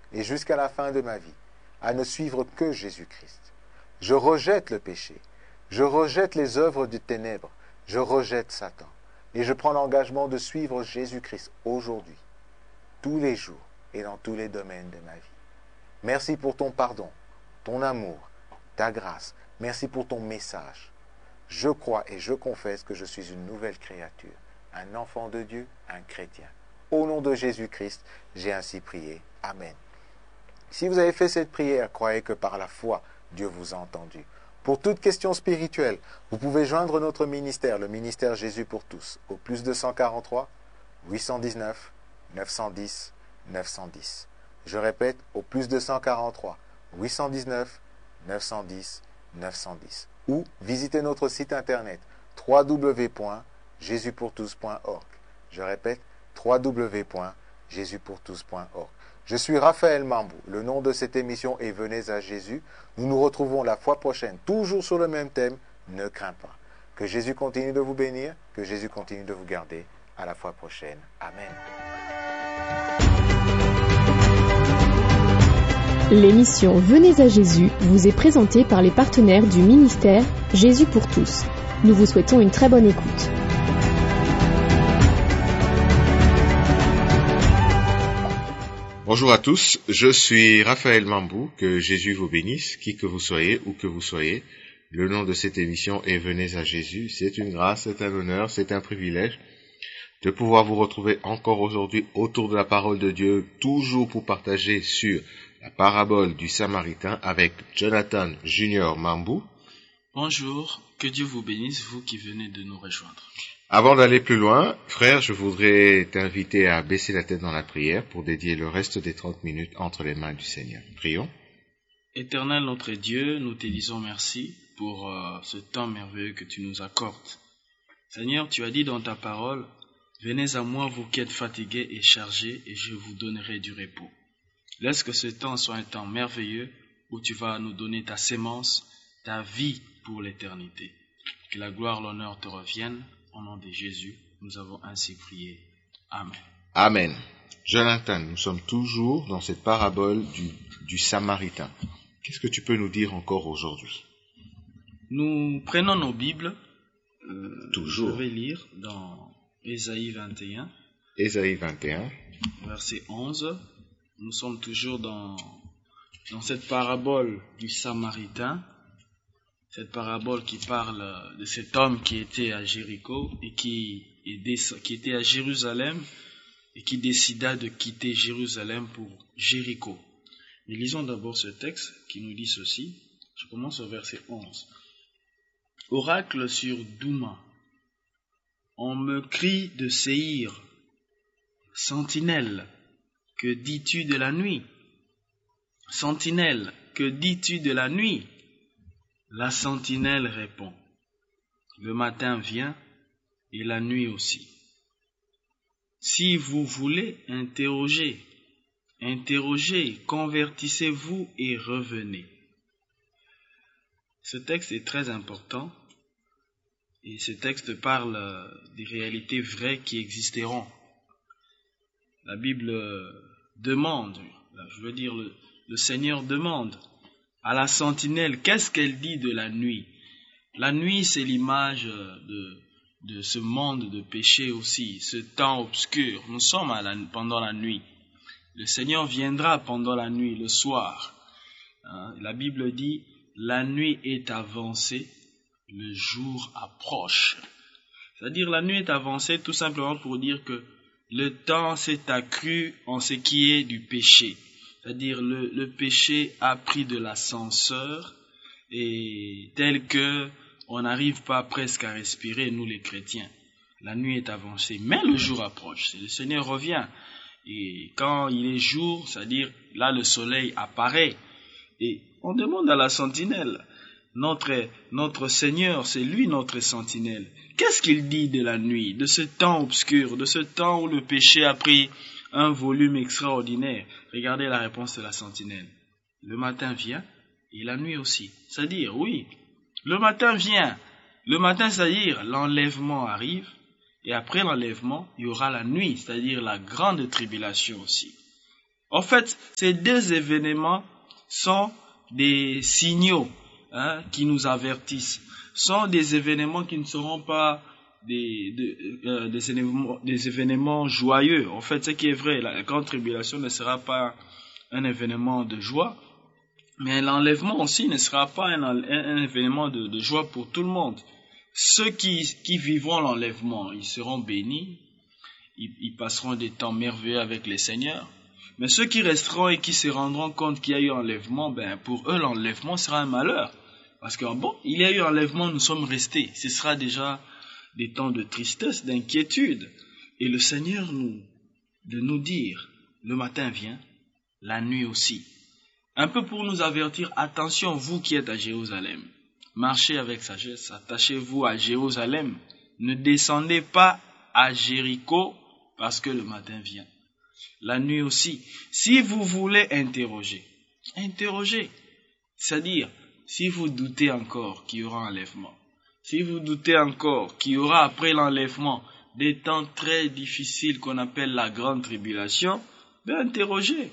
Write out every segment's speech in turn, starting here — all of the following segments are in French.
et jusqu'à la fin de ma vie, à ne suivre que Jésus-Christ. Je rejette le péché, je rejette les œuvres des ténèbres, je rejette Satan, et je prends l'engagement de suivre Jésus-Christ aujourd'hui, tous les jours et dans tous les domaines de ma vie. Merci pour ton pardon, ton amour, ta grâce. Merci pour ton message. Je crois et je confesse que je suis une nouvelle créature, un enfant de Dieu, un chrétien. Au nom de Jésus-Christ, j'ai ainsi prié. Amen. Si vous avez fait cette prière, croyez que par la foi, Dieu vous a entendu. Pour toute question spirituelle, vous pouvez joindre notre ministère, le ministère Jésus pour tous, au plus 243 819 910 910. Je répète, au plus 243 819 910 910. Ou visitez notre site internet www.jesuspourtous.org. Je répète, www.jesuspourtous.org. Je suis Raphaël Mambou. Le nom de cette émission est Venez à Jésus. Nous nous retrouvons la fois prochaine, toujours sur le même thème. Ne crains pas. Que Jésus continue de vous bénir, que Jésus continue de vous garder. À la fois prochaine. Amen. L'émission Venez à Jésus vous est présentée par les partenaires du ministère Jésus pour tous. Nous vous souhaitons une très bonne écoute. Bonjour à tous, je suis Raphaël Mambou, que Jésus vous bénisse, qui que vous soyez, où que vous soyez. Le nom de cette émission est Venez à Jésus. C'est une grâce, c'est un honneur, c'est un privilège de pouvoir vous retrouver encore aujourd'hui autour de la parole de Dieu, toujours pour partager sur la parabole du Samaritain avec Jonathan Junior Mambou. Bonjour, que Dieu vous bénisse, vous qui venez de nous rejoindre. Avant d'aller plus loin, frère, je voudrais t'inviter à baisser la tête dans la prière pour dédier le reste des 30 minutes entre les mains du Seigneur. Prions. Éternel notre Dieu, nous te disons merci pour ce temps merveilleux que tu nous accordes. Seigneur, tu as dit dans ta parole, « Venez à moi, vous qui êtes fatigués et chargés, et je vous donnerai du repos. » Laisse que ce temps soit un temps merveilleux où tu vas nous donner ta sémence, ta vie pour l'éternité. Que la gloire, l'honneur te reviennent. Au nom de Jésus, nous avons ainsi prié. Amen. Amen. Jonathan, nous sommes toujours dans cette parabole du Samaritain. Qu'est-ce que tu peux nous dire encore aujourd'hui? Nous prenons nos Bibles. Toujours. Je vais lire dans Ésaïe 21. Ésaïe 21. Verset 11. Nous sommes toujours dans cette parabole du Samaritain. Cette parabole qui parle de cet homme qui était à Jéricho et qui était à Jérusalem et qui décida de quitter Jérusalem pour Jéricho. Mais lisons d'abord ce texte qui nous dit ceci. Je commence au verset 11. Oracle sur Douma. On me crie de Séhir. Sentinelle, que dis-tu de la nuit? Sentinelle, que dis-tu de la nuit? La sentinelle répond, le matin vient et la nuit aussi. Si vous voulez interroger, convertissez-vous et revenez. Ce texte est très important et ce texte parle des réalités vraies qui existeront. La Bible demande, le Seigneur demande à la sentinelle, qu'est-ce qu'elle dit de la nuit? La nuit, c'est l'image de ce monde de péché aussi, ce temps obscur. Nous sommes pendant la nuit. Le Seigneur viendra pendant la nuit, le soir. La Bible dit, la nuit est avancée, le jour approche. C'est-à-dire, la nuit est avancée tout simplement pour dire que le temps s'est accru en ce qui est du péché. C'est-à-dire le péché a pris de l'ascenseur et tel que on n'arrive pas presque à respirer, nous les chrétiens. La nuit est avancée, mais le jour approche. Le Seigneur revient. Et quand il est jour, c'est-à-dire là le soleil apparaît. Et on demande à la sentinelle, notre Seigneur, c'est lui notre sentinelle. Qu'est-ce qu'il dit de la nuit, de ce temps obscur, de ce temps où le péché a pris un volume extraordinaire? Regardez la réponse de la sentinelle. Le matin vient et la nuit aussi. C'est-à-dire, oui, le matin vient. Le matin, c'est-à-dire l'enlèvement arrive. Et après l'enlèvement, il y aura la nuit, c'est-à-dire la grande tribulation aussi. En fait, ces deux événements sont des signaux qui nous avertissent. Sont des événements qui ne seront pas des événements joyeux. En fait, ce qui est vrai, la grande tribulation ne sera pas un événement de joie, mais l'enlèvement aussi ne sera pas un événement de joie pour tout le monde. Ceux qui vivront l'enlèvement, ils seront bénis, ils passeront des temps merveilleux avec les seigneurs. Mais ceux qui resteront et qui se rendront compte qu'il y a eu enlèvement, pour eux, l'enlèvement sera un malheur. Parce que il y a eu enlèvement, nous sommes restés. Ce sera déjà des temps de tristesse, d'inquiétude. Et le Seigneur de nous dire, le matin vient, la nuit aussi. Un peu pour nous avertir, attention, vous qui êtes à Jérusalem, marchez avec sagesse, attachez-vous à Jérusalem, ne descendez pas à Jéricho parce que le matin vient. La nuit aussi. Si vous voulez interroger, c'est-à-dire, si vous doutez encore qu'il y aura enlèvement, si vous doutez encore qu'il y aura après l'enlèvement des temps très difficiles qu'on appelle la grande tribulation, interrogez.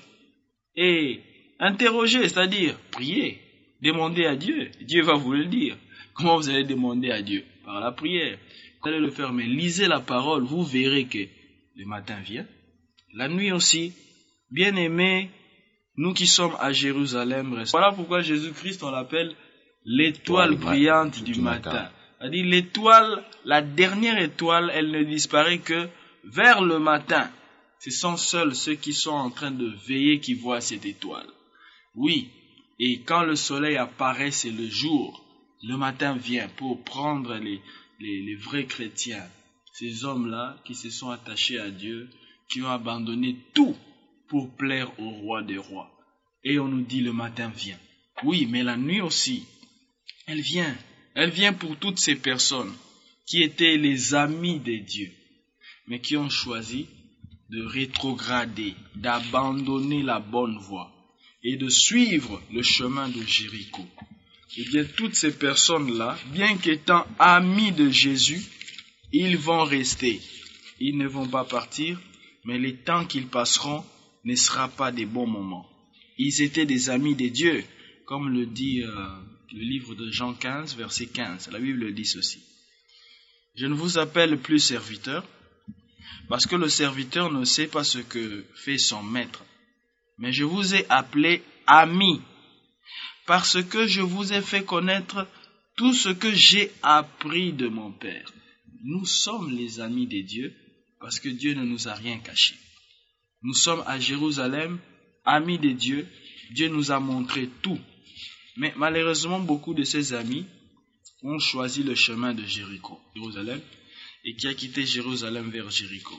Et interrogez, c'est-à-dire priez, demandez à Dieu. Dieu va vous le dire. Comment vous allez demander à Dieu? Par la prière. Vous allez le faire, mais lisez la parole, vous verrez que le matin vient, la nuit aussi. Bien-aimés, nous qui sommes à Jérusalem, voilà pourquoi Jésus-Christ, on l'appelle l'étoile brillante du matin. C'est-à-dire l'étoile, la dernière étoile, elle ne disparaît que vers le matin. Ce sont seuls ceux qui sont en train de veiller qui voient cette étoile. Oui, et quand le soleil apparaît, c'est le jour. Le matin vient pour prendre les vrais chrétiens. Ces hommes-là qui se sont attachés à Dieu, qui ont abandonné tout pour plaire au roi des rois. Et on nous dit le matin vient. Oui, mais la nuit aussi, elle vient. Elle vient pour toutes ces personnes qui étaient les amis de Dieu, mais qui ont choisi de rétrograder, d'abandonner la bonne voie et de suivre le chemin de Jéricho. Eh bien, toutes ces personnes-là, bien qu'étant amis de Jésus, ils vont rester. Ils ne vont pas partir, mais les temps qu'ils passeront ne sera pas des bons moments. Ils étaient des amis de Dieu, comme le dit le livre de Jean 15, verset 15. La Bible dit ceci. Je ne vous appelle plus serviteur, parce que le serviteur ne sait pas ce que fait son maître. Mais je vous ai appelé amis, parce que je vous ai fait connaître tout ce que j'ai appris de mon Père. Nous sommes les amis de Dieu, parce que Dieu ne nous a rien caché. Nous sommes à Jérusalem, amis de Dieu. Dieu nous a montré tout. Mais malheureusement, beaucoup de ses amis ont choisi le chemin de Jérusalem, et qui a quitté Jérusalem vers Jéricho.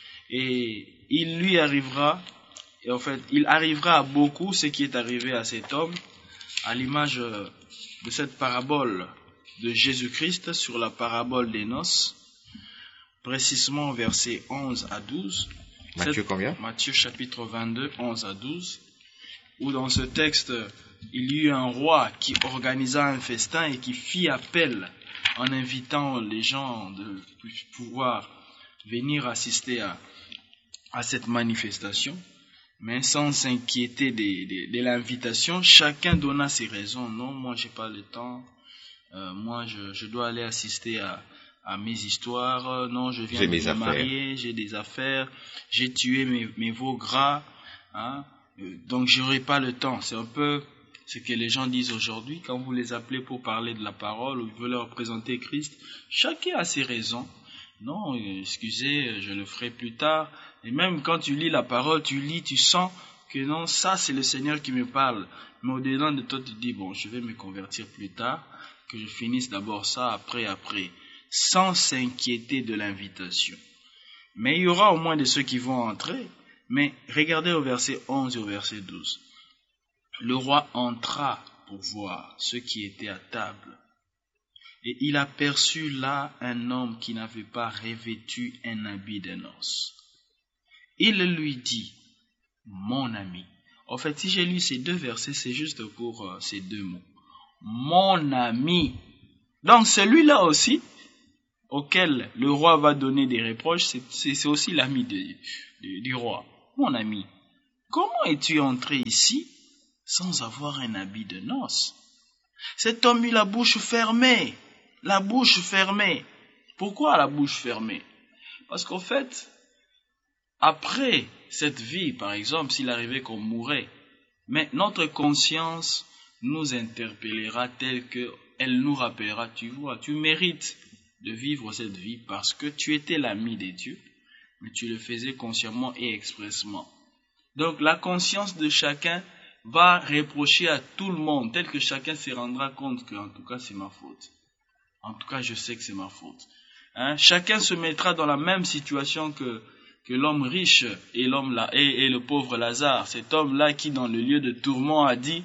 Et il arrivera à beaucoup ce qui est arrivé à cet homme, à l'image de cette parabole de Jésus-Christ sur la parabole des noces, précisément versets 11 à 12. Matthieu combien? Matthieu chapitre 22, 11 à 12, où dans ce texte, il y eut un roi qui organisa un festin et qui fit appel en invitant les gens de pouvoir venir assister à cette manifestation. Mais sans s'inquiéter de l'invitation, chacun donna ses raisons. Non, moi j'ai pas le temps. Moi je dois aller assister à mes histoires. Non, je viens de me marier, j'ai des affaires. J'ai tué mes veaux gras. Donc j'aurai pas le temps. C'est un peu ce que les gens disent aujourd'hui quand vous les appelez pour parler de la parole ou vous voulez leur présenter Christ. Chacun a ses raisons. Non, excusez, je le ferai plus tard. Et même quand tu lis la parole, tu sens que non, ça c'est le Seigneur qui me parle. Mais au-dedans de toi, tu te dis, bon, je vais me convertir plus tard, que je finisse d'abord ça, après, sans s'inquiéter de l'invitation. Mais il y aura au moins de ceux qui vont entrer. Mais regardez au verset 11 et au verset 12. Le roi entra pour voir ceux qui étaient à table. Et il aperçut là un homme qui n'avait pas revêtu un habit de noces. Il lui dit, mon ami. En fait, si j'ai lu ces deux versets, c'est juste pour ces deux mots. Mon ami. Donc celui-là aussi, auquel le roi va donner des reproches, c'est aussi l'ami du roi. Mon ami. comment es-tu entré ici sans avoir un habit de noces? Cet homme eut la bouche fermée. La bouche fermée. Pourquoi la bouche fermée? Parce qu'en fait, après cette vie, par exemple, s'il arrivait qu'on mourait, mais notre conscience nous interpellera telle qu'elle nous rappellera, tu vois, tu mérites de vivre cette vie parce que tu étais l'ami des dieux, mais tu le faisais consciemment et expressement. Donc la conscience de chacun va reprocher à tout le monde, tel que chacun se rendra compte que, en tout cas, c'est ma faute. En tout cas, je sais que c'est ma faute. Chacun se mettra dans la même situation que l'homme riche et le pauvre Lazare. Cet homme-là qui, dans le lieu de tourment, a dit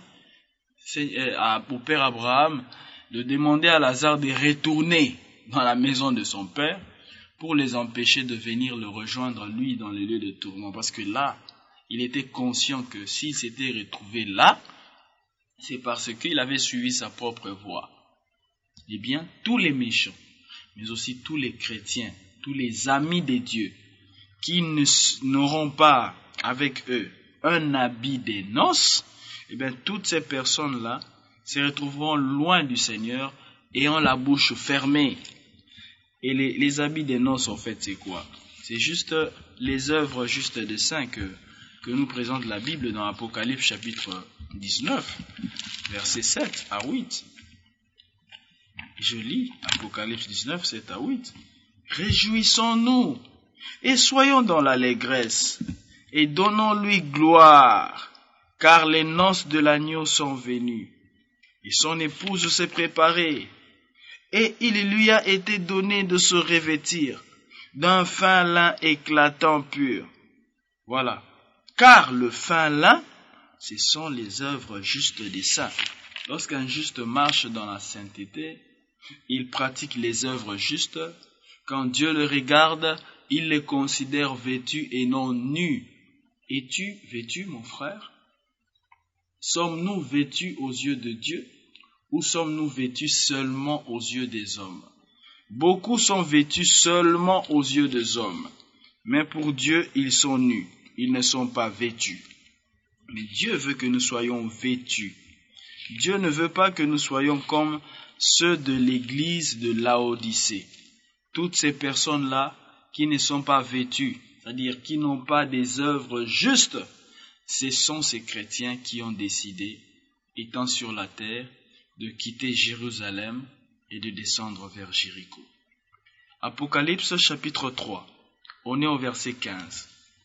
au père Abraham de demander à Lazare de retourner dans la maison de son père pour les empêcher de venir le rejoindre, lui, dans le lieu de tourment. Parce que là, il était conscient que s'il s'était retrouvé là, c'est parce qu'il avait suivi sa propre voie. Eh bien, tous les méchants, mais aussi tous les chrétiens, tous les amis des dieux, qui n'auront pas avec eux un habit des noces, eh bien, toutes ces personnes-là se retrouveront loin du Seigneur et ont la bouche fermée. Et les habits des noces, en fait, c'est quoi? C'est juste les œuvres juste des saints que nous présente la Bible dans Apocalypse chapitre 19, versets 7 à 8. Je lis Apocalypse 19, 7 à 8. Réjouissons-nous et soyons dans l'allégresse et donnons-lui gloire, car les noces de l'agneau sont venues et son épouse s'est préparée. Et il lui a été donné de se revêtir d'un fin lin éclatant pur. Voilà. Car le fin lin, ce sont les œuvres justes des saints. Lorsqu'un juste marche dans la sainteté, il pratique les œuvres justes. Quand Dieu le regarde, il les considère vêtus et non nus. Es-tu vêtu, mon frère? Sommes-nous vêtus aux yeux de Dieu ou sommes-nous vêtus seulement aux yeux des hommes? Beaucoup sont vêtus seulement aux yeux des hommes, mais pour Dieu, ils sont nus. Ils ne sont pas vêtus. Mais Dieu veut que nous soyons vêtus. Dieu ne veut pas que nous soyons comme ceux de l'église de Laodicée. Toutes ces personnes-là qui ne sont pas vêtues, c'est-à-dire qui n'ont pas des œuvres justes, ce sont ces chrétiens qui ont décidé, étant sur la terre, de quitter Jérusalem et de descendre vers Jéricho. Apocalypse chapitre 3, on est au verset 15.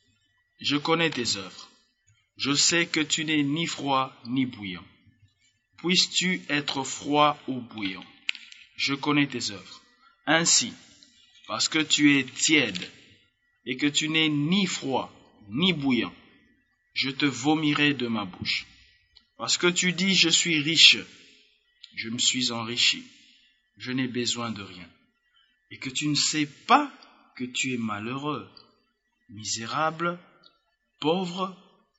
Je connais tes œuvres. Je sais que tu n'es ni froid ni bouillant. Puisses-tu être froid ou bouillant? Je connais tes œuvres. Ainsi, parce que tu es tiède et que tu n'es ni froid ni bouillant, je te vomirai de ma bouche. Parce que tu dis, je suis riche, je me suis enrichi, je n'ai besoin de rien. Et que tu ne sais pas que tu es malheureux, misérable, pauvre,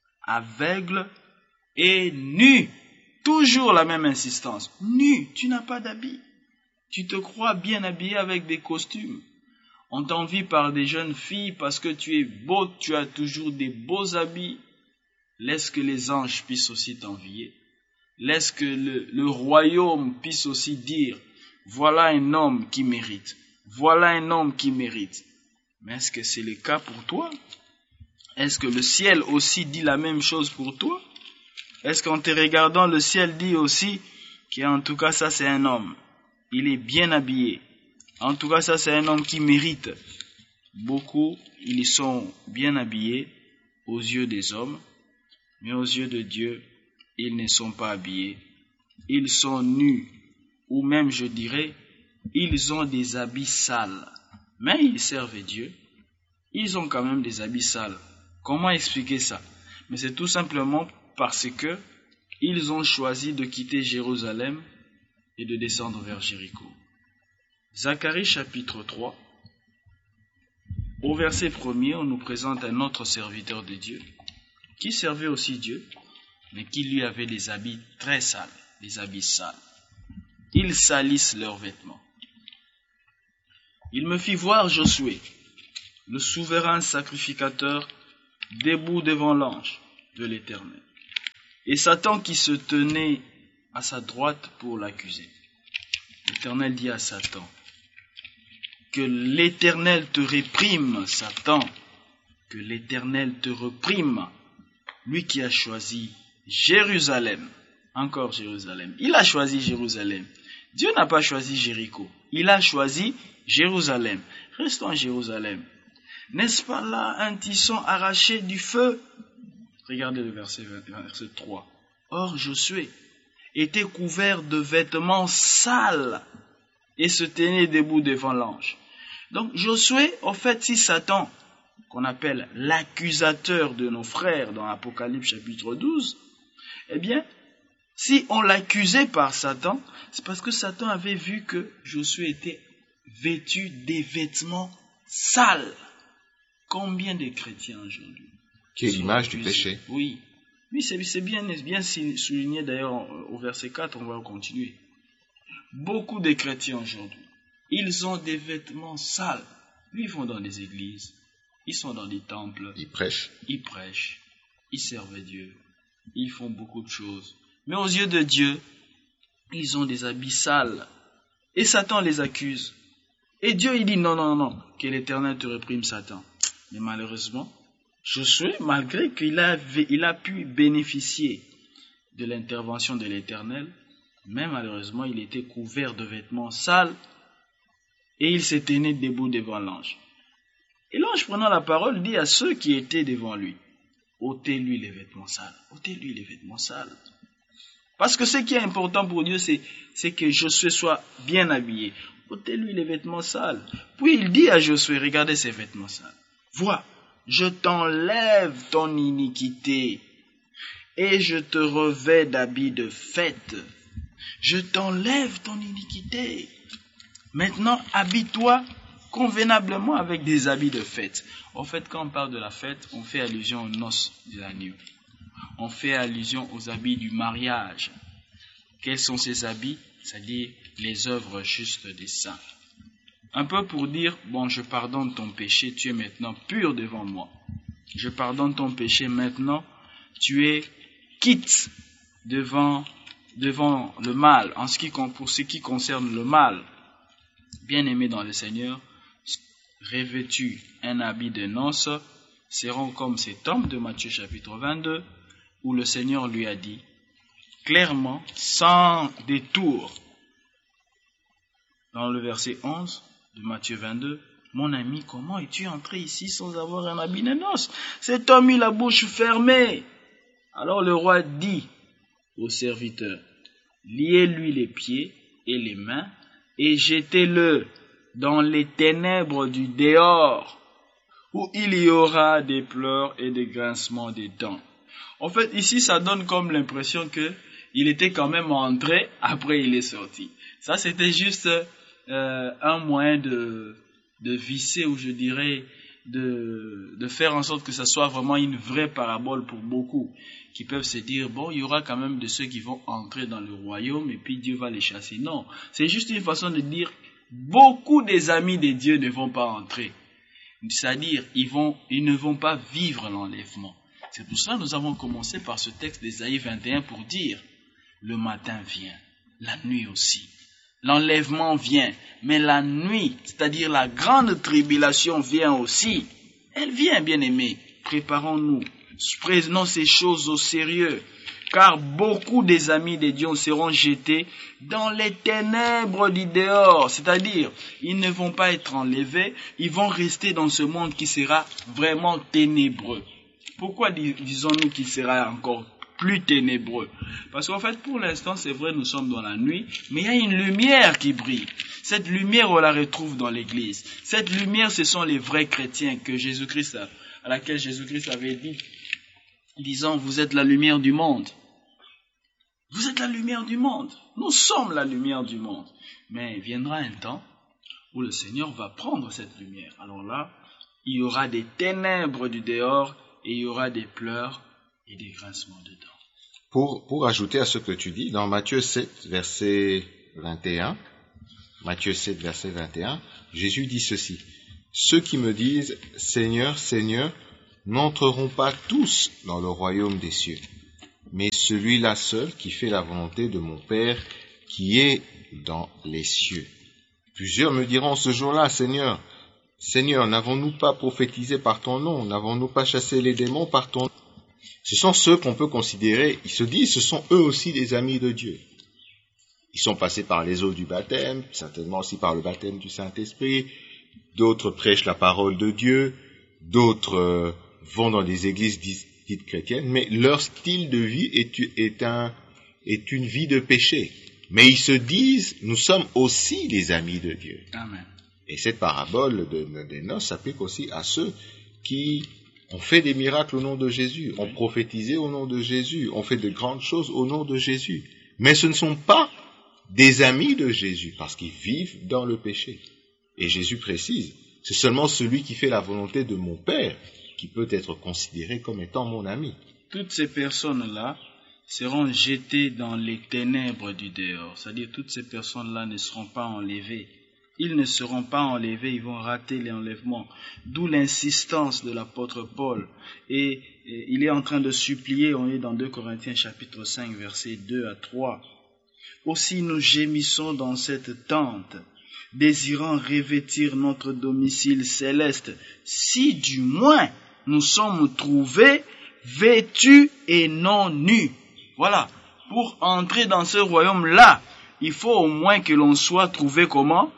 aveugle et nu. Toujours la même insistance. Nu, tu n'as pas d'habit. Tu te crois bien habillé avec des costumes. On t'envie par des jeunes filles parce que tu es beau, tu as toujours des beaux habits. Laisse que les anges puissent aussi t'envier. Laisse que le royaume puisse aussi dire, voilà un homme qui mérite. Voilà un homme qui mérite. Mais est-ce que c'est le cas pour toi? Est-ce que le ciel aussi dit la même chose pour toi? Est-ce qu'en te regardant, le ciel dit aussi qu'en tout cas ça c'est un homme? Il est bien habillé. En tout cas ça c'est un homme qui mérite. Beaucoup, ils sont bien habillés aux yeux des hommes, mais aux yeux de Dieu, ils ne sont pas habillés. Ils sont nus, ou même je dirais, ils ont des habits sales. Mais ils servent Dieu. Ils ont quand même des habits sales. Comment expliquer ça? Mais c'est tout simplement parce que ils ont choisi de quitter Jérusalem et de descendre vers Jéricho. Zacharie chapitre 3, au verset 1er, on nous présente un autre serviteur de Dieu, qui servait aussi Dieu, mais qui lui avait des habits très sales, des habits sales. Ils salissent leurs vêtements. Il me fit voir Josué, le souverain sacrificateur, debout devant l'ange, de l'Éternel. Et Satan qui se tenait à sa droite pour l'accuser. L'Éternel dit à Satan, que l'Éternel te réprime, Satan, que l'Éternel te réprime, lui qui a choisi Jérusalem, encore Jérusalem. Il a choisi Jérusalem. Dieu n'a pas choisi Jéricho, il a choisi Jérusalem. Restons à Jérusalem. N'est-ce pas là un tisson arraché du feu? Regardez le verset 3. Or Josué était couvert de vêtements sales et se tenait debout devant l'ange. Donc Josué, en fait, si Satan, qu'on appelle l'accusateur de nos frères dans Apocalypse chapitre 12, eh bien, si on l'accusait par Satan, c'est parce que Satan avait vu que Josué était vêtu des vêtements sales. Combien de chrétiens aujourd'hui? Qui est l'image du péché. Oui. Oui, c'est bien souligné d'ailleurs au verset 4, on va continuer. Beaucoup de chrétiens aujourd'hui, ils ont des vêtements sales. Ils vont dans des églises, ils sont dans des temples. Ils prêchent, ils servent Dieu, ils font beaucoup de choses. Mais aux yeux de Dieu, ils ont des habits sales. Et Satan les accuse. Et Dieu, il dit non, que l'Éternel te réprime, Satan. Mais malheureusement, Josué, malgré qu'il a pu bénéficier de l'intervention de l'Éternel, mais malheureusement, il était couvert de vêtements sales et il se tenait debout devant l'ange. Et l'ange, prenant la parole, dit à ceux qui étaient devant lui, ôtez-lui les vêtements sales, ôtez-lui les vêtements sales. Parce que ce qui est important pour Dieu, c'est que Josué soit bien habillé. Ôtez-lui les vêtements sales. Puis il dit à Josué, regardez ces vêtements sales. Vois, je t'enlève ton iniquité et je te revêts d'habits de fête. Je t'enlève ton iniquité. Maintenant, habille-toi convenablement avec des habits de fête. En fait, quand on parle de la fête, on fait allusion aux noces de l'agneau. On fait allusion aux habits du mariage. Quels sont ces habits? C'est-à-dire les œuvres justes des saints. Un peu pour dire, bon, je pardonne ton péché, tu es maintenant pur devant moi. Je pardonne ton péché maintenant, tu es quitte devant le mal, pour ce qui concerne le mal. Bien-aimés dans le Seigneur, revêtus un habit de noces, seront comme cet homme de Matthieu chapitre 22, où le Seigneur lui a dit, clairement, sans détour, dans le verset 11 de Matthieu 22, mon ami, comment es-tu entré ici sans avoir un habit de noces? Cet homme eut la bouche fermée. Alors le roi dit au serviteur, liez-lui les pieds et les mains et jetez-le dans les ténèbres du dehors, où il y aura des pleurs et des grincements des dents. En fait, ici, ça donne comme l'impression que il était quand même entré, après il est sorti. Ça, c'était juste un moyen de visser, ou je dirais, de faire en sorte que ça soit vraiment une vraie parabole pour beaucoup, qui peuvent se dire, bon, il y aura quand même de ceux qui vont entrer dans le royaume, et puis Dieu va les chasser. Non, c'est juste une façon de dire, beaucoup des amis de Dieu ne vont pas entrer. C'est-à-dire, ils ne vont pas vivre l'enlèvement. C'est pour ça que nous avons commencé par ce texte d'Ésaïe 21 pour dire, le matin vient, la nuit aussi. L'enlèvement vient, mais la nuit, c'est-à-dire la grande tribulation vient aussi. Elle vient, bien-aimés. Préparons-nous, prenons ces choses au sérieux, car beaucoup des amis de Dieu seront jetés dans les ténèbres du dehors. C'est-à-dire, ils ne vont pas être enlevés, ils vont rester dans ce monde qui sera vraiment ténébreux. Pourquoi disons-nous qu'il sera encore plus ténébreux? Parce qu'en fait, pour l'instant, c'est vrai, nous sommes dans la nuit, mais il y a une lumière qui brille. Cette lumière, on la retrouve dans l'église. Cette lumière, ce sont les vrais chrétiens à laquelle Jésus-Christ avait dit, disant, vous êtes la lumière du monde. Vous êtes la lumière du monde. Nous sommes la lumière du monde. Mais il viendra un temps où le Seigneur va prendre cette lumière. Alors là, il y aura des ténèbres du dehors et il y aura des pleurs et des grincements de dents. Pour ajouter à ce que tu dis, dans Matthieu 7, verset 21, Jésus dit ceci, « Ceux qui me disent, Seigneur, Seigneur, n'entreront pas tous dans le royaume des cieux, mais celui-là seul qui fait la volonté de mon Père qui est dans les cieux. Plusieurs me diront ce jour-là, Seigneur, Seigneur, n'avons-nous pas prophétisé par ton nom? N'avons-nous pas chassé les démons par ton nom? Ce sont ceux qu'on peut considérer, ils se disent, ce sont eux aussi des amis de Dieu. Ils sont passés par les eaux du baptême, certainement aussi par le baptême du Saint-Esprit. D'autres prêchent la parole de Dieu, d'autres vont dans des églises dites chrétiennes, mais leur style de vie est une vie de péché. Mais ils se disent, nous sommes aussi les amis de Dieu. Amen. Et cette parabole des noces s'applique aussi à ceux qui ont fait des miracles au nom de Jésus, ont prophétisé au nom de Jésus, ont fait de grandes choses au nom de Jésus. Mais ce ne sont pas des amis de Jésus, parce qu'ils vivent dans le péché. Et Jésus précise, c'est seulement celui qui fait la volonté de mon Père qui peut être considéré comme étant mon ami. Toutes ces personnes-là seront jetées dans les ténèbres du dehors. C'est-à-dire, toutes ces personnes-là ne seront pas enlevées. Ils ne seront pas enlevés, ils vont rater l'enlèvement. D'où l'insistance de l'apôtre Paul. Et il est en train de supplier, on est dans 2 Corinthiens chapitre 5, versets 2 à 3. Aussi nous gémissons dans cette tente, désirant revêtir notre domicile céleste, si du moins nous sommes trouvés vêtus et non nus. Voilà, pour entrer dans ce royaume-là, il faut au moins que l'on soit trouvé comment?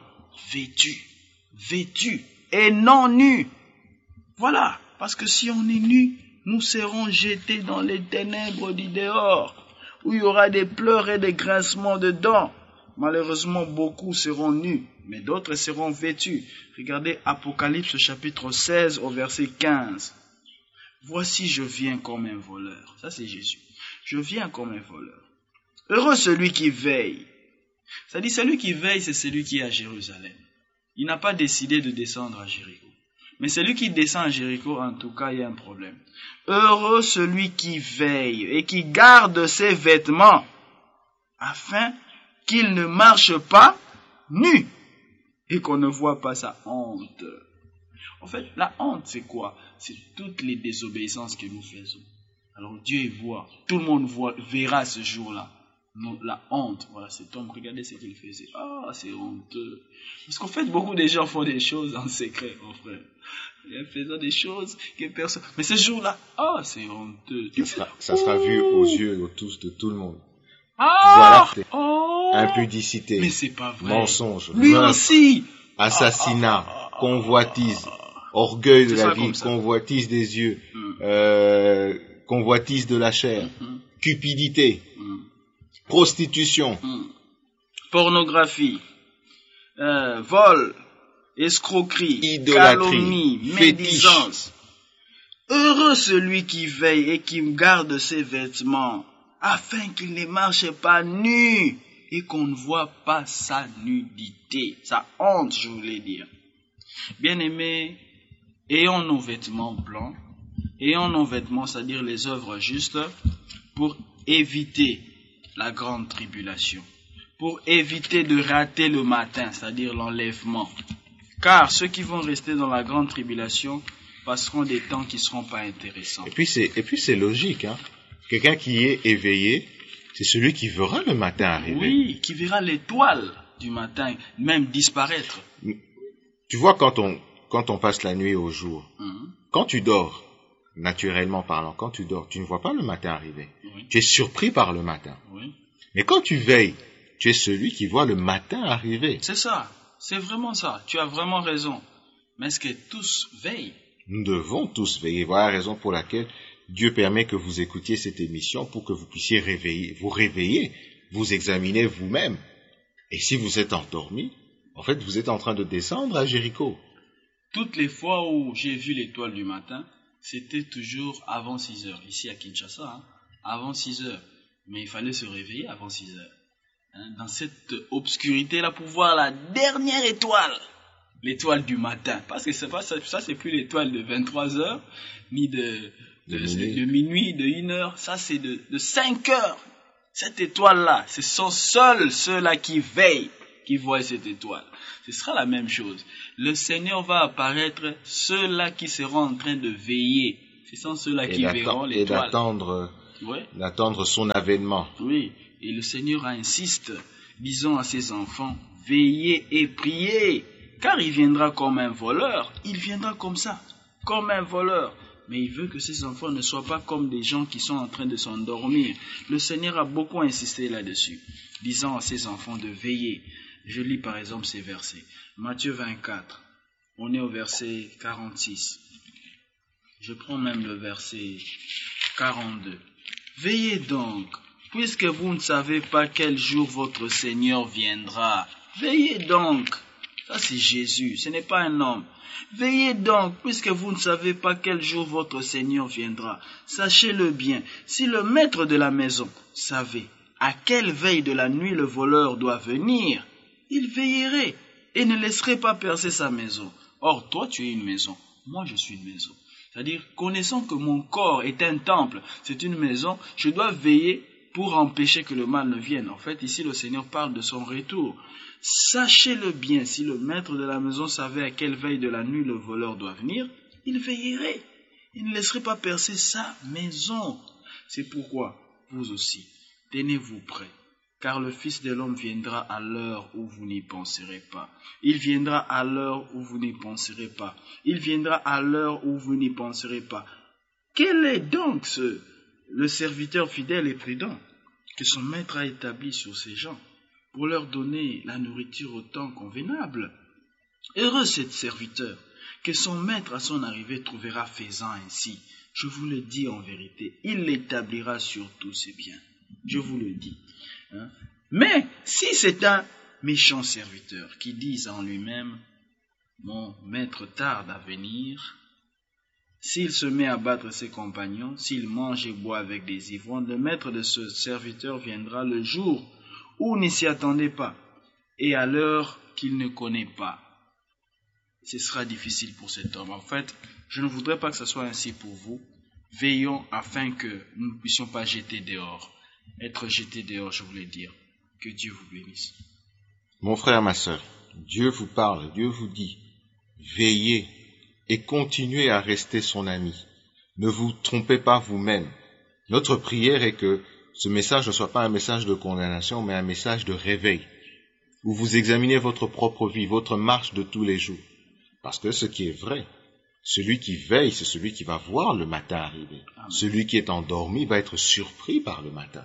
Vêtu et non nu. Voilà, parce que si on est nu, nous serons jetés dans les ténèbres du dehors, où il y aura des pleurs et des grincements de dents. Malheureusement, beaucoup seront nus, mais d'autres seront vêtus. Regardez Apocalypse chapitre 16 au verset 15. Voici, je viens comme un voleur. Ça, c'est Jésus. Je viens comme un voleur. Heureux celui qui veille. Ça dit, celui qui veille, c'est celui qui est à Jérusalem. Il n'a pas décidé de descendre à Jéricho. Mais celui qui descend à Jéricho, en tout cas, il y a un problème. Heureux celui qui veille et qui garde ses vêtements, afin qu'il ne marche pas nu et qu'on ne voit pas sa honte. En fait, la honte, c'est quoi? C'est toutes les désobéissances que nous faisons. Alors Dieu voit, tout le monde verra ce jour-là. La honte, voilà, cet homme, regardez ce qu'il faisait. Ah, c'est honteux. Parce qu'en fait, beaucoup de gens font des choses en secret, mon frère. Ils faisant des choses que personne... Mais ce jour-là, ah, c'est honteux. Ça sera vu aux yeux de tout le monde. Ah, voilà, impudicité, mais c'est pas vrai. Mensonge, lui meurtre, aussi, assassinat, convoitise, orgueil de la vie, convoitise des yeux, convoitise de la chair, cupidité, prostitution, pornographie, vol, escroquerie, idolâtrie, calomnie, médisance. Heureux celui qui veille et qui garde ses vêtements, afin qu'il ne marche pas nu et qu'on ne voit pas sa nudité, sa honte, je voulais dire. Bien-aimés, ayons nos vêtements blancs, ayons nos vêtements, c'est-à-dire les œuvres justes, pour éviter la grande tribulation, pour éviter de rater le matin, c'est-à-dire l'enlèvement. Car ceux qui vont rester dans la grande tribulation passeront des temps qui ne seront pas intéressants. Et puis c'est logique, hein. Quelqu'un qui est éveillé, c'est celui qui verra le matin arriver. Oui, qui verra l'étoile du matin même disparaître. Tu vois, quand on passe la nuit au jour, quand tu dors, naturellement parlant, quand tu dors, tu ne vois pas le matin arriver. Oui. Tu es surpris par le matin. Oui. Mais quand tu veilles, tu es celui qui voit le matin arriver. C'est ça, c'est vraiment ça. Tu as vraiment raison. Mais est-ce que tous veillent? Nous devons tous veiller. Voilà la raison pour laquelle Dieu permet que vous écoutiez cette émission pour que vous puissiez vous réveiller, vous examiner vous-même. Et si vous êtes endormi, en fait, vous êtes en train de descendre à Jéricho. Toutes les fois où j'ai vu l'étoile du matin, c'était toujours avant 6 heures. Ici à Kinshasa, avant 6 heures. Mais il fallait se réveiller avant 6 heures. Dans cette obscurité-là, pour voir la dernière étoile. L'étoile du matin. Parce que c'est pas ça, c'est plus l'étoile de 23 heures, ni de minuit, de 1 heure. Ça, c'est de 5 heures. Cette étoile-là, ce sont seuls ceux-là qui veillent, qui voient cette étoile. Ce sera la même chose. Le Seigneur va apparaître, ceux-là qui seront en train de veiller. Ce sont ceux-là qui verront l'étoile. Et d'attendre son avènement. Oui, et le Seigneur insiste, disons à ses enfants, veillez et priez, car il viendra comme un voleur. Il viendra comme ça, comme un voleur. Mais il veut que ses enfants ne soient pas comme des gens qui sont en train de s'endormir. Le Seigneur a beaucoup insisté là-dessus, disant à ses enfants de veiller. Je lis par exemple ces versets. Matthieu 24, on est au verset 46. Je prends même le verset 42. Veillez donc, puisque vous ne savez pas quel jour votre Seigneur viendra. Veillez donc. Ça c'est Jésus, ce n'est pas un homme. Veillez donc, puisque vous ne savez pas quel jour votre Seigneur viendra. Sachez-le bien, si le maître de la maison savait à quelle veille de la nuit le voleur doit venir, il veillerait et ne laisserait pas percer sa maison. Or, toi tu es une maison, moi je suis une maison. C'est-à-dire, connaissant que mon corps est un temple, c'est une maison, je dois veiller pour empêcher que le mal ne vienne. En fait, ici le Seigneur parle de son retour. Sachez-le bien, si le maître de la maison savait à quelle veille de la nuit le voleur doit venir, il veillerait. Il ne laisserait pas percer sa maison. C'est pourquoi, vous aussi, tenez-vous prêts, car le Fils de l'homme viendra à l'heure où vous n'y penserez pas. Il viendra à l'heure où vous n'y penserez pas. Il viendra à l'heure où vous n'y penserez pas. Quel est donc le serviteur fidèle et prudent que son maître a établi sur ces gens pour leur donner la nourriture au temps convenable? Heureux cet serviteur que son maître à son arrivée trouvera faisant ainsi. Je vous le dis en vérité, il l'établira sur tous ses biens. Je vous le dis. Mais si c'est un méchant serviteur qui dit en lui-même, mon maître tarde à venir, s'il se met à battre ses compagnons, s'il mange et boit avec des ivrognes, le maître de ce serviteur viendra le jour où il ne s'y attendait pas et à l'heure qu'il ne connaît pas. Ce sera difficile pour cet homme. En fait, je ne voudrais pas que ce soit ainsi pour vous. Veillons afin que nous ne puissions pas être jetés dehors, je voulais dire. Que Dieu vous bénisse. Mon frère, ma sœur, Dieu vous parle, Dieu vous dit, veillez et continuez à rester son ami. Ne vous trompez pas vous-même. Notre prière est que ce message ne soit pas un message de condamnation, mais un message de réveil, où vous examinez votre propre vie, votre marche de tous les jours. Parce que ce qui est vrai, celui qui veille, c'est celui qui va voir le matin arriver. Amen. Celui qui est endormi va être surpris par le matin.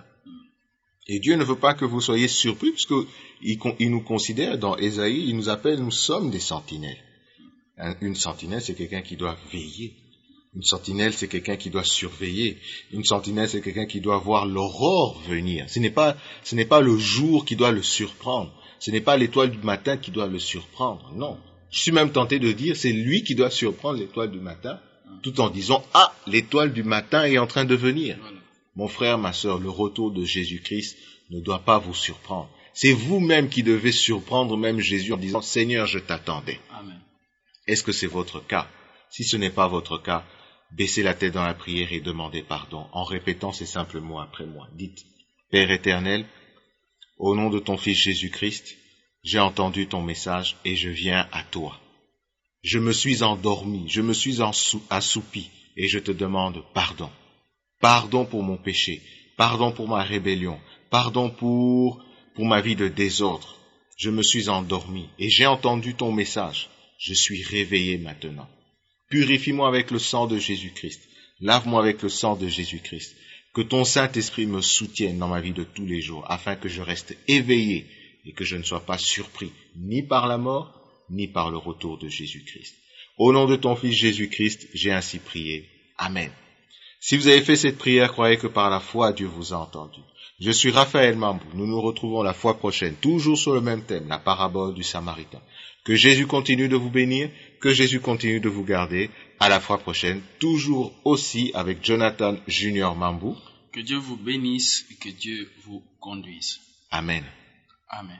Et Dieu ne veut pas que vous soyez surpris, puisqu'il nous considère dans Ésaïe, il nous appelle, nous sommes des sentinelles. Une sentinelle, c'est quelqu'un qui doit veiller. Une sentinelle, c'est quelqu'un qui doit surveiller. Une sentinelle, c'est quelqu'un qui doit voir l'aurore venir. Ce n'est pas le jour qui doit le surprendre. Ce n'est pas l'étoile du matin qui doit le surprendre. Non. Je suis même tenté de dire, c'est lui qui doit surprendre l'étoile du matin, tout en disant, ah, l'étoile du matin est en train de venir. Voilà. Mon frère, ma sœur, le retour de Jésus-Christ ne doit pas vous surprendre. C'est vous-même qui devez surprendre même Jésus en disant, Seigneur, je t'attendais. Amen. Est-ce que c'est votre cas? Si ce n'est pas votre cas, baissez la tête dans la prière et demandez pardon en répétant ces simples mots après moi. Dites, Père éternel, au nom de ton Fils Jésus-Christ, j'ai entendu ton message et je viens à toi. Je me suis endormi, je me suis assoupi et je te demande pardon. Pardon pour mon péché, pardon pour ma rébellion, pardon pour ma vie de désordre. Je me suis endormi et j'ai entendu ton message. Je suis réveillé maintenant. Purifie-moi avec le sang de Jésus-Christ. Lave-moi avec le sang de Jésus-Christ. Que ton Saint-Esprit me soutienne dans ma vie de tous les jours, afin que je reste éveillé et que je ne sois pas surpris, ni par la mort, ni par le retour de Jésus-Christ. Au nom de ton Fils Jésus-Christ, j'ai ainsi prié. Amen. Si vous avez fait cette prière, croyez que par la foi, Dieu vous a entendu. Je suis Raphaël Mambou. Nous nous retrouvons la fois prochaine, toujours sur le même thème, la parabole du Samaritain. Que Jésus continue de vous bénir, que Jésus continue de vous garder. À la fois prochaine, toujours aussi avec Jonathan Junior Mambou. Que Dieu vous bénisse et que Dieu vous conduise. Amen. Amen.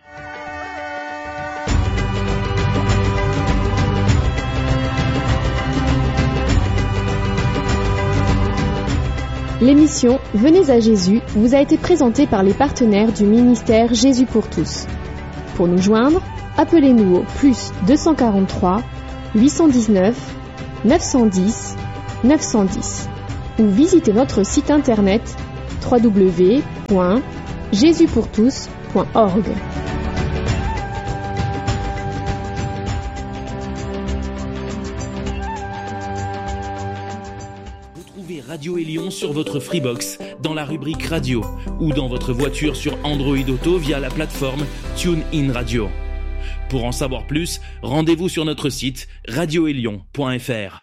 L'émission Venez à Jésus vous a été présentée par les partenaires du ministère Jésus pour tous. Pour nous joindre, appelez-nous au plus 243 819 910 910. ou visitez notre site internet www.jesuspourtous.org. Retrouvez Radio Élion sur votre Freebox dans la rubrique Radio ou dans votre voiture sur Android Auto via la plateforme TuneIn Radio. Pour en savoir plus, rendez-vous sur notre site radioélion.fr.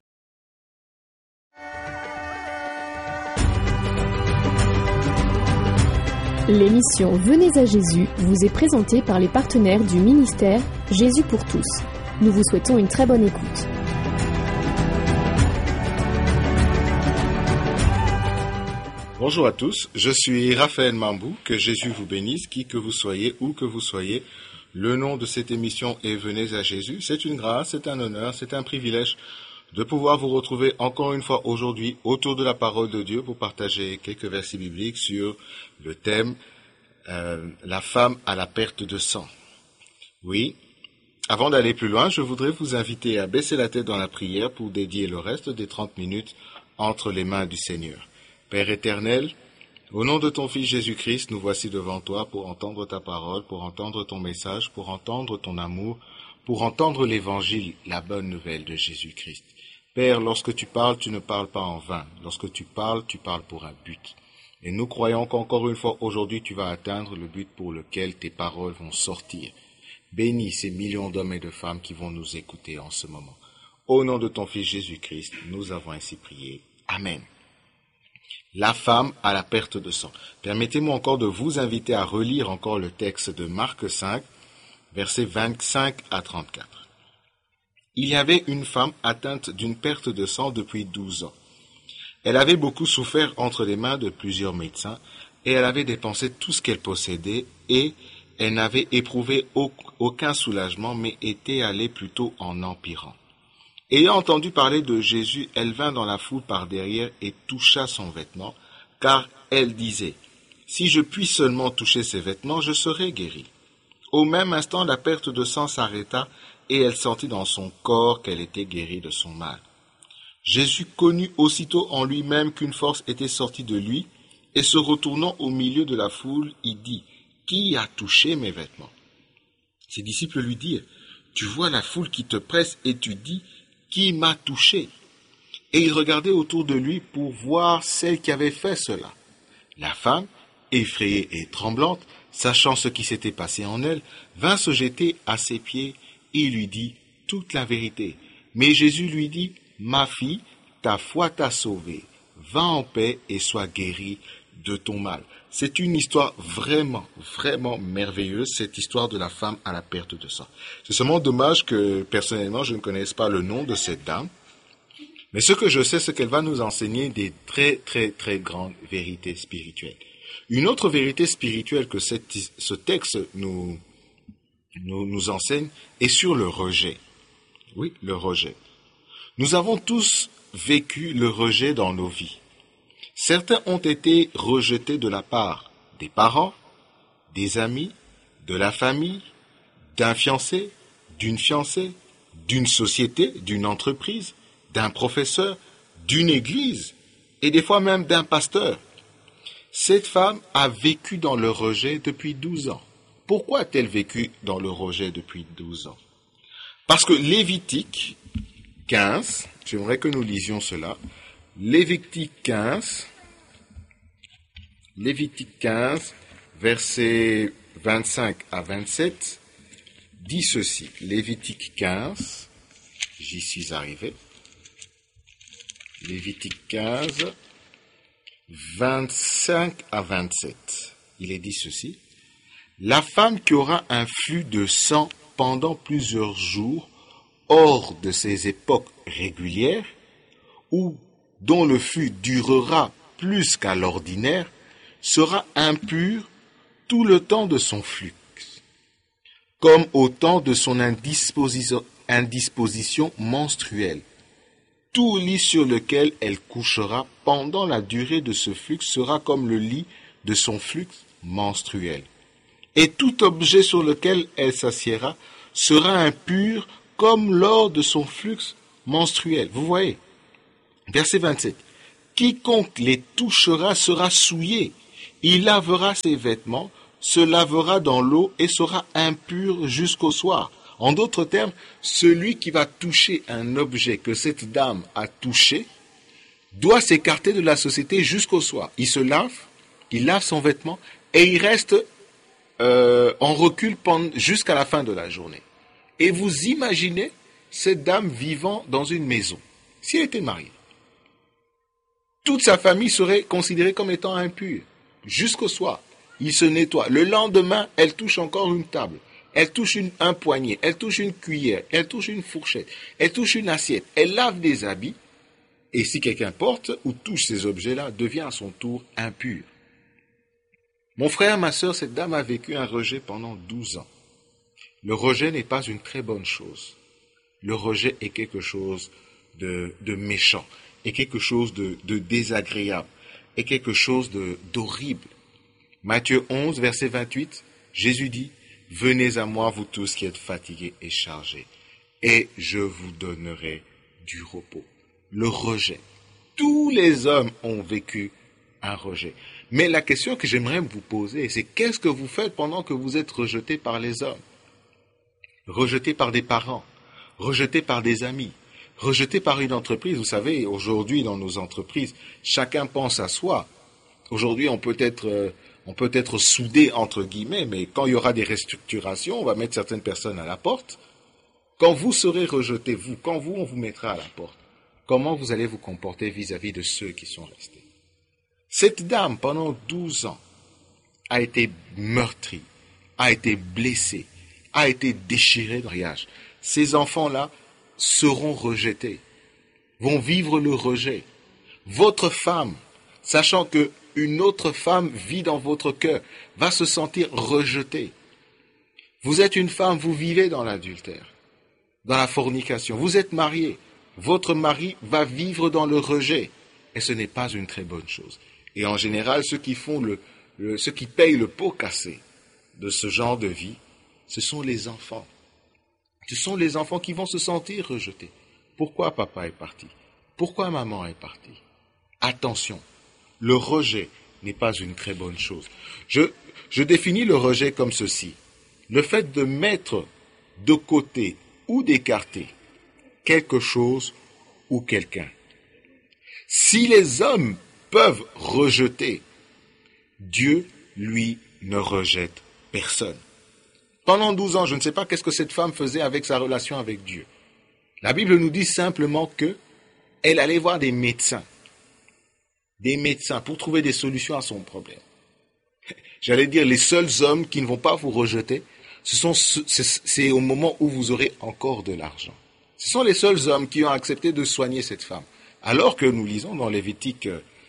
L'émission Venez à Jésus vous est présentée par les partenaires du ministère Jésus pour tous. Nous vous souhaitons une très bonne écoute. Bonjour à tous, je suis Raphaël Mambou, que Jésus vous bénisse, qui que vous soyez, où que vous soyez. Le nom de cette émission est Venez à Jésus. C'est une grâce, c'est un honneur, c'est un privilège de pouvoir vous retrouver encore une fois aujourd'hui autour de la parole de Dieu pour partager quelques versets bibliques sur le thème la femme à la perte de sang. Oui, avant d'aller plus loin, je voudrais vous inviter à baisser la tête dans la prière pour dédier le reste des 30 minutes entre les mains du Seigneur. Père éternel, au nom de ton Fils Jésus-Christ, nous voici devant toi pour entendre ta parole, pour entendre ton message, pour entendre ton amour, pour entendre l'évangile, la bonne nouvelle de Jésus-Christ. Père, lorsque tu parles, tu ne parles pas en vain. Lorsque tu parles pour un but. Et nous croyons qu'encore une fois aujourd'hui, tu vas atteindre le but pour lequel tes paroles vont sortir. Bénis ces millions d'hommes et de femmes qui vont nous écouter en ce moment. Au nom de ton Fils Jésus-Christ, nous avons ainsi prié. Amen. La femme à la perte de sang. Permettez-moi encore de vous inviter à relire encore le texte de Marc 5, versets 25 à 34. Il y avait une femme atteinte d'une perte de sang depuis 12 ans. Elle avait beaucoup souffert entre les mains de plusieurs médecins et elle avait dépensé tout ce qu'elle possédait et elle n'avait éprouvé aucun soulagement mais était allée plutôt en empirant. Ayant entendu parler de Jésus, elle vint dans la foule par derrière et toucha son vêtement, car elle disait, « Si je puis seulement toucher ses vêtements, je serai guérie. » Au même instant, la perte de sang s'arrêta et elle sentit dans son corps qu'elle était guérie de son mal. Jésus connut aussitôt en lui-même qu'une force était sortie de lui et se retournant au milieu de la foule, il dit, « Qui a touché mes vêtements ?» Ses disciples lui dirent, « Tu vois la foule qui te presse et tu dis, « Qui m'a touché ?» Et il regardait autour de lui pour voir celle qui avait fait cela. La femme, effrayée et tremblante, sachant ce qui s'était passé en elle, vint se jeter à ses pieds et lui dit toute la vérité. Mais Jésus lui dit, « Ma fille, ta foi t'a sauvée. Va en paix et sois guérie de ton mal. » C'est une histoire vraiment, vraiment merveilleuse, cette histoire de la femme à la perte de sang. C'est seulement dommage que, personnellement, je ne connaisse pas le nom de cette dame. Mais ce que je sais, c'est qu'elle va nous enseigner des très, très, très grandes vérités spirituelles. Une autre vérité spirituelle que ce texte nous enseigne est sur le rejet. Oui, le rejet. Nous avons tous vécu le rejet dans nos vies. Certains ont été rejetés de la part des parents, des amis, de la famille, d'un fiancé, d'une fiancée, d'une société, d'une entreprise, d'un professeur, d'une église et des fois même d'un pasteur. Cette femme a vécu dans le rejet depuis 12 ans. Pourquoi a-t-elle vécu dans le rejet depuis 12 ans? Parce que Lévitique 15, j'aimerais que nous lisions cela, Lévitique 15, versets 25 à 27, dit ceci. Lévitique 15, j'y suis arrivé. Lévitique 15, 25 à 27. Il est dit ceci. La femme qui aura un flux de sang pendant plusieurs jours, hors de ses époques régulières, ou dont le flux durera plus qu'à l'ordinaire, sera impure tout le temps de son flux, comme au temps de son indisposition menstruelle. Tout lit sur lequel elle couchera pendant la durée de ce flux sera comme le lit de son flux menstruel. Et tout objet sur lequel elle s'assiera sera impur comme lors de son flux menstruel. Vous voyez, verset 27. Quiconque les touchera sera souillé. Il lavera ses vêtements, se lavera dans l'eau et sera impur jusqu'au soir. En d'autres termes, celui qui va toucher un objet que cette dame a touché doit s'écarter de la société jusqu'au soir. Il se lave, il lave son vêtement et il reste en recul jusqu'à la fin de la journée. Et vous imaginez cette dame vivant dans une maison, si elle était mariée. Toute sa famille serait considérée comme étant impure, jusqu'au soir. Il se nettoie. Le lendemain, elle touche encore une table. Elle touche un poignet, elle touche une cuillère, elle touche une fourchette, elle touche une assiette. Elle lave des habits. Et si quelqu'un porte ou touche ces objets-là, devient à son tour impur. Mon frère, ma sœur, cette dame a vécu un rejet pendant 12 ans. Le rejet n'est pas une très bonne chose. Le rejet est quelque chose de méchant. Est quelque chose de désagréable, est quelque chose d'horrible. Matthieu 11, verset 28, Jésus dit, « Venez à moi, vous tous qui êtes fatigués et chargés, et je vous donnerai du repos. » Le rejet. Tous les hommes ont vécu un rejet. Mais la question que j'aimerais vous poser, c'est qu'est-ce que vous faites pendant que vous êtes rejeté par les hommes? Rejeté par des parents, rejeté par des amis, rejeté par une entreprise. Vous savez, aujourd'hui, dans nos entreprises, chacun pense à soi. Aujourd'hui, on peut être soudé, entre guillemets, mais quand il y aura des restructurations, on va mettre certaines personnes à la porte. Quand vous serez rejeté, on vous mettra à la porte, comment vous allez vous comporter vis-à-vis de ceux qui sont restés? Cette dame, pendant 12 ans, a été meurtrie, a été blessée, a été déchirée de mariage. Ces enfants-là seront rejetés, vont vivre le rejet. Votre femme, sachant qu'une autre femme vit dans votre cœur, va se sentir rejetée. Vous êtes une femme, vous vivez dans l'adultère, dans la fornication. Vous êtes marié, votre mari va vivre dans le rejet. Et ce n'est pas une très bonne chose. Et en général, ceux qui payent le pot cassé de ce genre de vie, ce sont les enfants. Ce sont les enfants qui vont se sentir rejetés. Pourquoi papa est parti? Pourquoi maman est partie? Attention, le rejet n'est pas une très bonne chose. Je définis le rejet comme ceci. Le fait de mettre de côté ou d'écarter quelque chose ou quelqu'un. Si les hommes peuvent rejeter, Dieu, lui, ne rejette personne. Pendant 12 ans, je ne sais pas qu'est-ce que cette femme faisait avec sa relation avec Dieu. La Bible nous dit simplement qu'elle allait voir des médecins pour trouver des solutions à son problème. J'allais dire, les seuls hommes qui ne vont pas vous rejeter, c'est au moment où vous aurez encore de l'argent. Ce sont les seuls hommes qui ont accepté de soigner cette femme. Alors que nous lisons dans Lévitique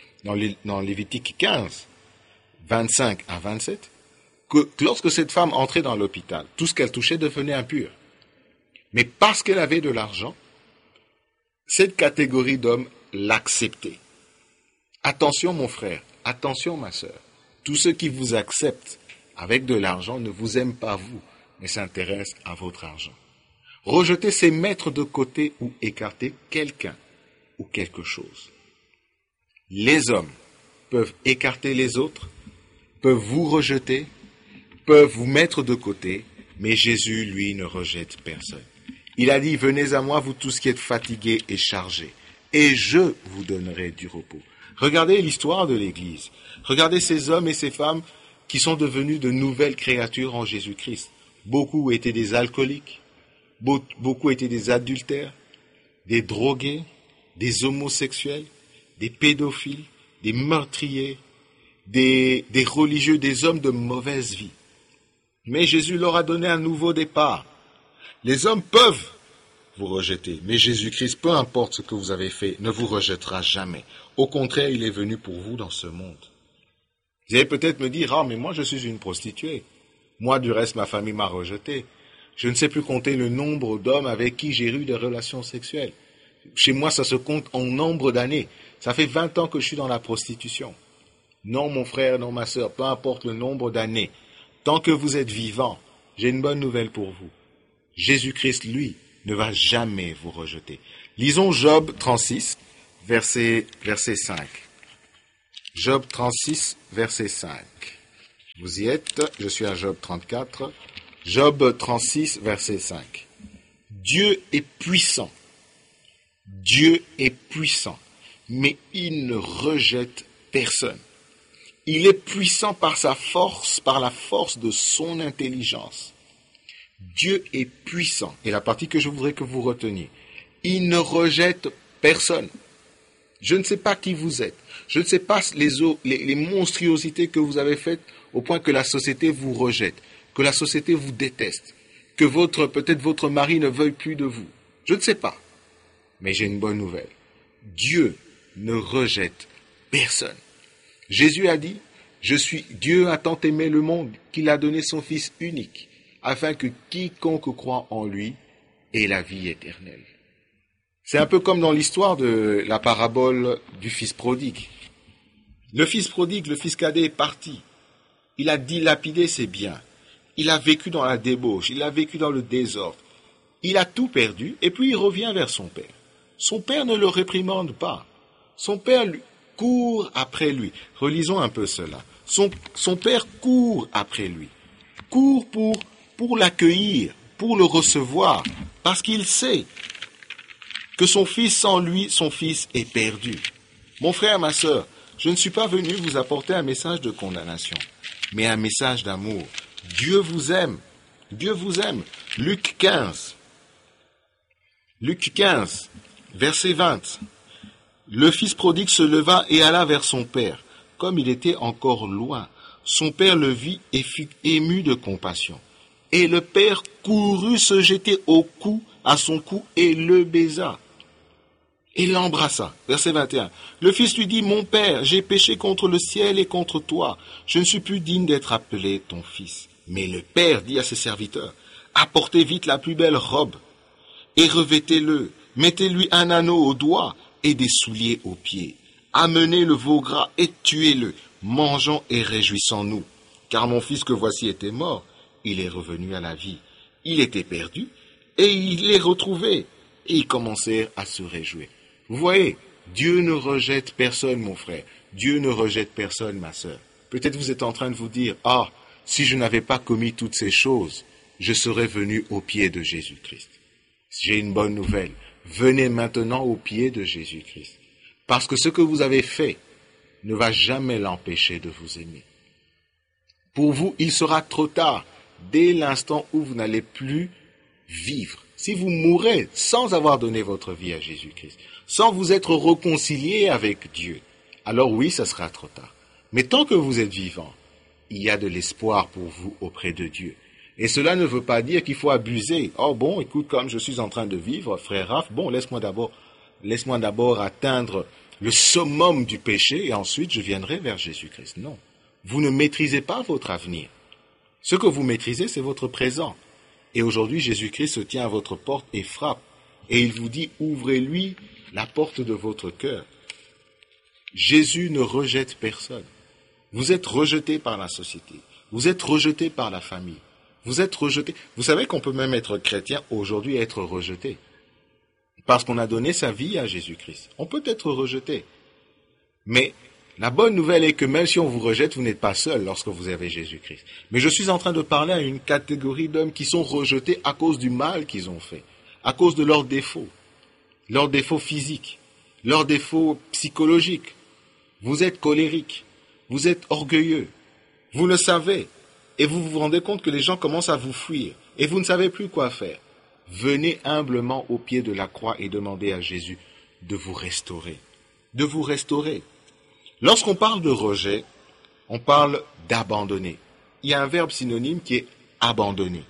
15, 25 à 27, que lorsque cette femme entrait dans l'hôpital, tout ce qu'elle touchait devenait impur. Mais parce qu'elle avait de l'argent, cette catégorie d'hommes l'acceptait. Attention mon frère, attention ma sœur, tous ceux qui vous acceptent avec de l'argent ne vous aiment pas vous, mais s'intéressent à votre argent. Rejeter, c'est mettre de côté ou écarter quelqu'un ou quelque chose. Les hommes peuvent écarter les autres, peuvent vous rejeter, peuvent vous mettre de côté, mais Jésus, lui, ne rejette personne. Il a dit, venez à moi, vous tous qui êtes fatigués et chargés, et je vous donnerai du repos. Regardez l'histoire de l'Église. Regardez ces hommes et ces femmes qui sont devenus de nouvelles créatures en Jésus-Christ. Beaucoup étaient des alcooliques, beaucoup étaient des adultères, des drogués, des homosexuels, des pédophiles, des meurtriers, des religieux, des hommes de mauvaise vie. Mais Jésus leur a donné un nouveau départ. Les hommes peuvent vous rejeter, mais Jésus-Christ, peu importe ce que vous avez fait, ne vous rejettera jamais. Au contraire, il est venu pour vous dans ce monde. Vous allez peut-être me dire, ah, mais moi je suis une prostituée. Moi, du reste, ma famille m'a rejeté. Je ne sais plus compter le nombre d'hommes avec qui j'ai eu des relations sexuelles. Chez moi, ça se compte en nombre d'années. Ça fait 20 ans que je suis dans la prostitution. Non, mon frère, non, ma sœur, peu importe le nombre d'années. Tant que vous êtes vivant, j'ai une bonne nouvelle pour vous. Jésus-Christ, lui, ne va jamais vous rejeter. Lisons Job 36, verset 5. Job 36, verset 5. Vous y êtes, je suis à Job 34. Job 36, verset 5. Dieu est puissant. Dieu est puissant, mais il ne rejette personne. Il est puissant par sa force, par la force de son intelligence. Dieu est puissant. Et la partie que je voudrais que vous reteniez, il ne rejette personne. Je ne sais pas qui vous êtes. Je ne sais pas les monstruosités que vous avez faites au point que la société vous rejette, que la société vous déteste, que peut-être votre mari ne veuille plus de vous. Je ne sais pas. Mais j'ai une bonne nouvelle. Dieu ne rejette personne. Jésus a dit, Dieu a tant aimé le monde qu'il a donné son Fils unique, afin que quiconque croit en lui ait la vie éternelle. C'est un peu comme dans l'histoire de la parabole du Fils prodigue. Le Fils prodigue, le Fils cadet est parti. Il a dilapidé ses biens. Il a vécu dans la débauche, il a vécu dans le désordre. Il a tout perdu et puis il revient vers son père. Son père ne le réprimande pas. Son père court après lui. Relisons un peu cela. Son père court après lui. Court pour l'accueillir, pour le recevoir, parce qu'il sait que son fils, sans lui, son fils est perdu. Mon frère, ma sœur, je ne suis pas venu vous apporter un message de condamnation, mais un message d'amour. Dieu vous aime. Dieu vous aime. Luc 15, verset 20. Le fils prodigue se leva et alla vers son père. Comme il était encore loin, son père le vit et fut ému de compassion. Et le père courut se jeter à son cou et le baisa. Et l'embrassa. Verset 21. Le fils lui dit, mon père, j'ai péché contre le ciel et contre toi. Je ne suis plus digne d'être appelé ton fils. Mais le père dit à ses serviteurs, apportez vite la plus belle robe et revêtez-le. Mettez-lui un anneau au doigt et des souliers aux pieds. Amenez le veau gras et tuez-le. Mangeons et réjouissons-nous. Car mon fils que voici était mort, il est revenu à la vie. Il était perdu et il est retrouvé. Et ils commencèrent à se réjouir. Vous voyez, Dieu ne rejette personne, mon frère. Dieu ne rejette personne, ma sœur. Peut-être vous êtes en train de vous dire, si je n'avais pas commis toutes ces choses, je serais venu au pied de Jésus-Christ. J'ai une bonne nouvelle. Venez maintenant au pied de Jésus-Christ. Parce que ce que vous avez fait ne va jamais l'empêcher de vous aimer. Pour vous, il sera trop tard, dès l'instant où vous n'allez plus vivre. Si vous mourrez sans avoir donné votre vie à Jésus-Christ, sans vous être réconcilié avec Dieu, alors oui, ça sera trop tard. Mais tant que vous êtes vivant, il y a de l'espoir pour vous auprès de Dieu. Et cela ne veut pas dire qu'il faut abuser. Écoute, comme je suis en train de vivre, frère Raph, laisse-moi d'abord atteindre le summum du péché et ensuite je viendrai vers Jésus-Christ. Non, vous ne maîtrisez pas votre avenir. Ce que vous maîtrisez, c'est votre présent. Et aujourd'hui, Jésus-Christ se tient à votre porte et frappe. Et il vous dit, ouvrez-lui la porte de votre cœur. Jésus ne rejette personne. Vous êtes rejeté par la société. Vous êtes rejeté par la famille. Vous êtes rejeté. Vous savez qu'on peut même être chrétien aujourd'hui et être rejeté. Parce qu'on a donné sa vie à Jésus-Christ. On peut être rejeté. Mais la bonne nouvelle est que même si on vous rejette, vous n'êtes pas seul lorsque vous avez Jésus-Christ. Mais je suis en train de parler à une catégorie d'hommes qui sont rejetés à cause du mal qu'ils ont fait, à cause de leurs défauts physiques, leurs défauts psychologiques. Vous êtes colérique, vous êtes orgueilleux, vous le savez, et vous vous rendez compte que les gens commencent à vous fuir, et vous ne savez plus quoi faire. Venez humblement au pied de la croix et demandez à Jésus de vous restaurer. De vous restaurer. Lorsqu'on parle de rejet, on parle d'abandonner. Il y a un verbe synonyme qui est abandonner.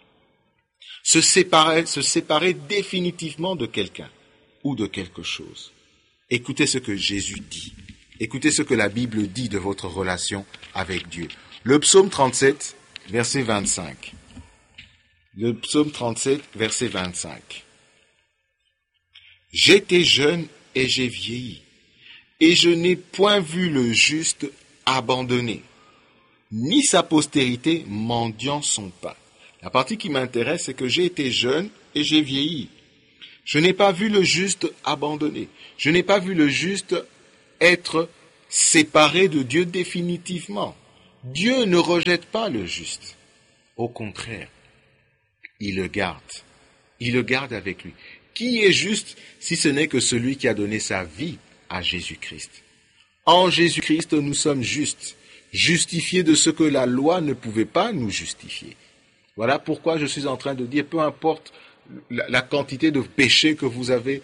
Se séparer définitivement de quelqu'un ou de quelque chose. Écoutez ce que Jésus dit. Écoutez ce que la Bible dit de votre relation avec Dieu. Le psaume 37, verset 25. Le psaume 37, verset 25. J'étais jeune et j'ai vieilli, et je n'ai point vu le juste abandonné, ni sa postérité mendiant son pain. La partie qui m'intéresse, c'est que j'ai été jeune et j'ai vieilli. Je n'ai pas vu le juste abandonné. Je n'ai pas vu le juste être séparé de Dieu définitivement. Dieu ne rejette pas le juste. Au contraire, il le garde. Il le garde avec lui. Qui est juste si ce n'est que celui qui a donné sa vie à Jésus-Christ? En Jésus-Christ, nous sommes justes, justifiés de ce que la loi ne pouvait pas nous justifier. Voilà pourquoi je suis en train de dire, peu importe la quantité de péchés que vous avez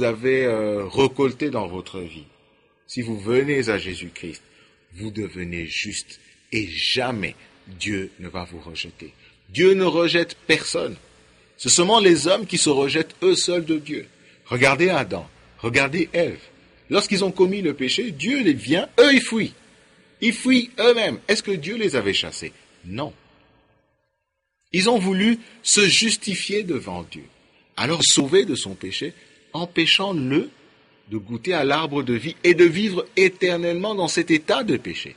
récoltés dans votre vie, si vous venez à Jésus-Christ, vous devenez juste et jamais Dieu ne va vous rejeter. Dieu ne rejette personne. Ce sont seulement les hommes qui se rejettent eux seuls de Dieu. Regardez Adam, regardez Ève. Lorsqu'ils ont commis le péché, Dieu les vient, eux ils fuient. Ils fuient eux-mêmes. Est-ce que Dieu les avait chassés? Non. Ils ont voulu se justifier devant Dieu. Alors sauver de son péché, empêchant-le de goûter à l'arbre de vie et de vivre éternellement dans cet état de péché.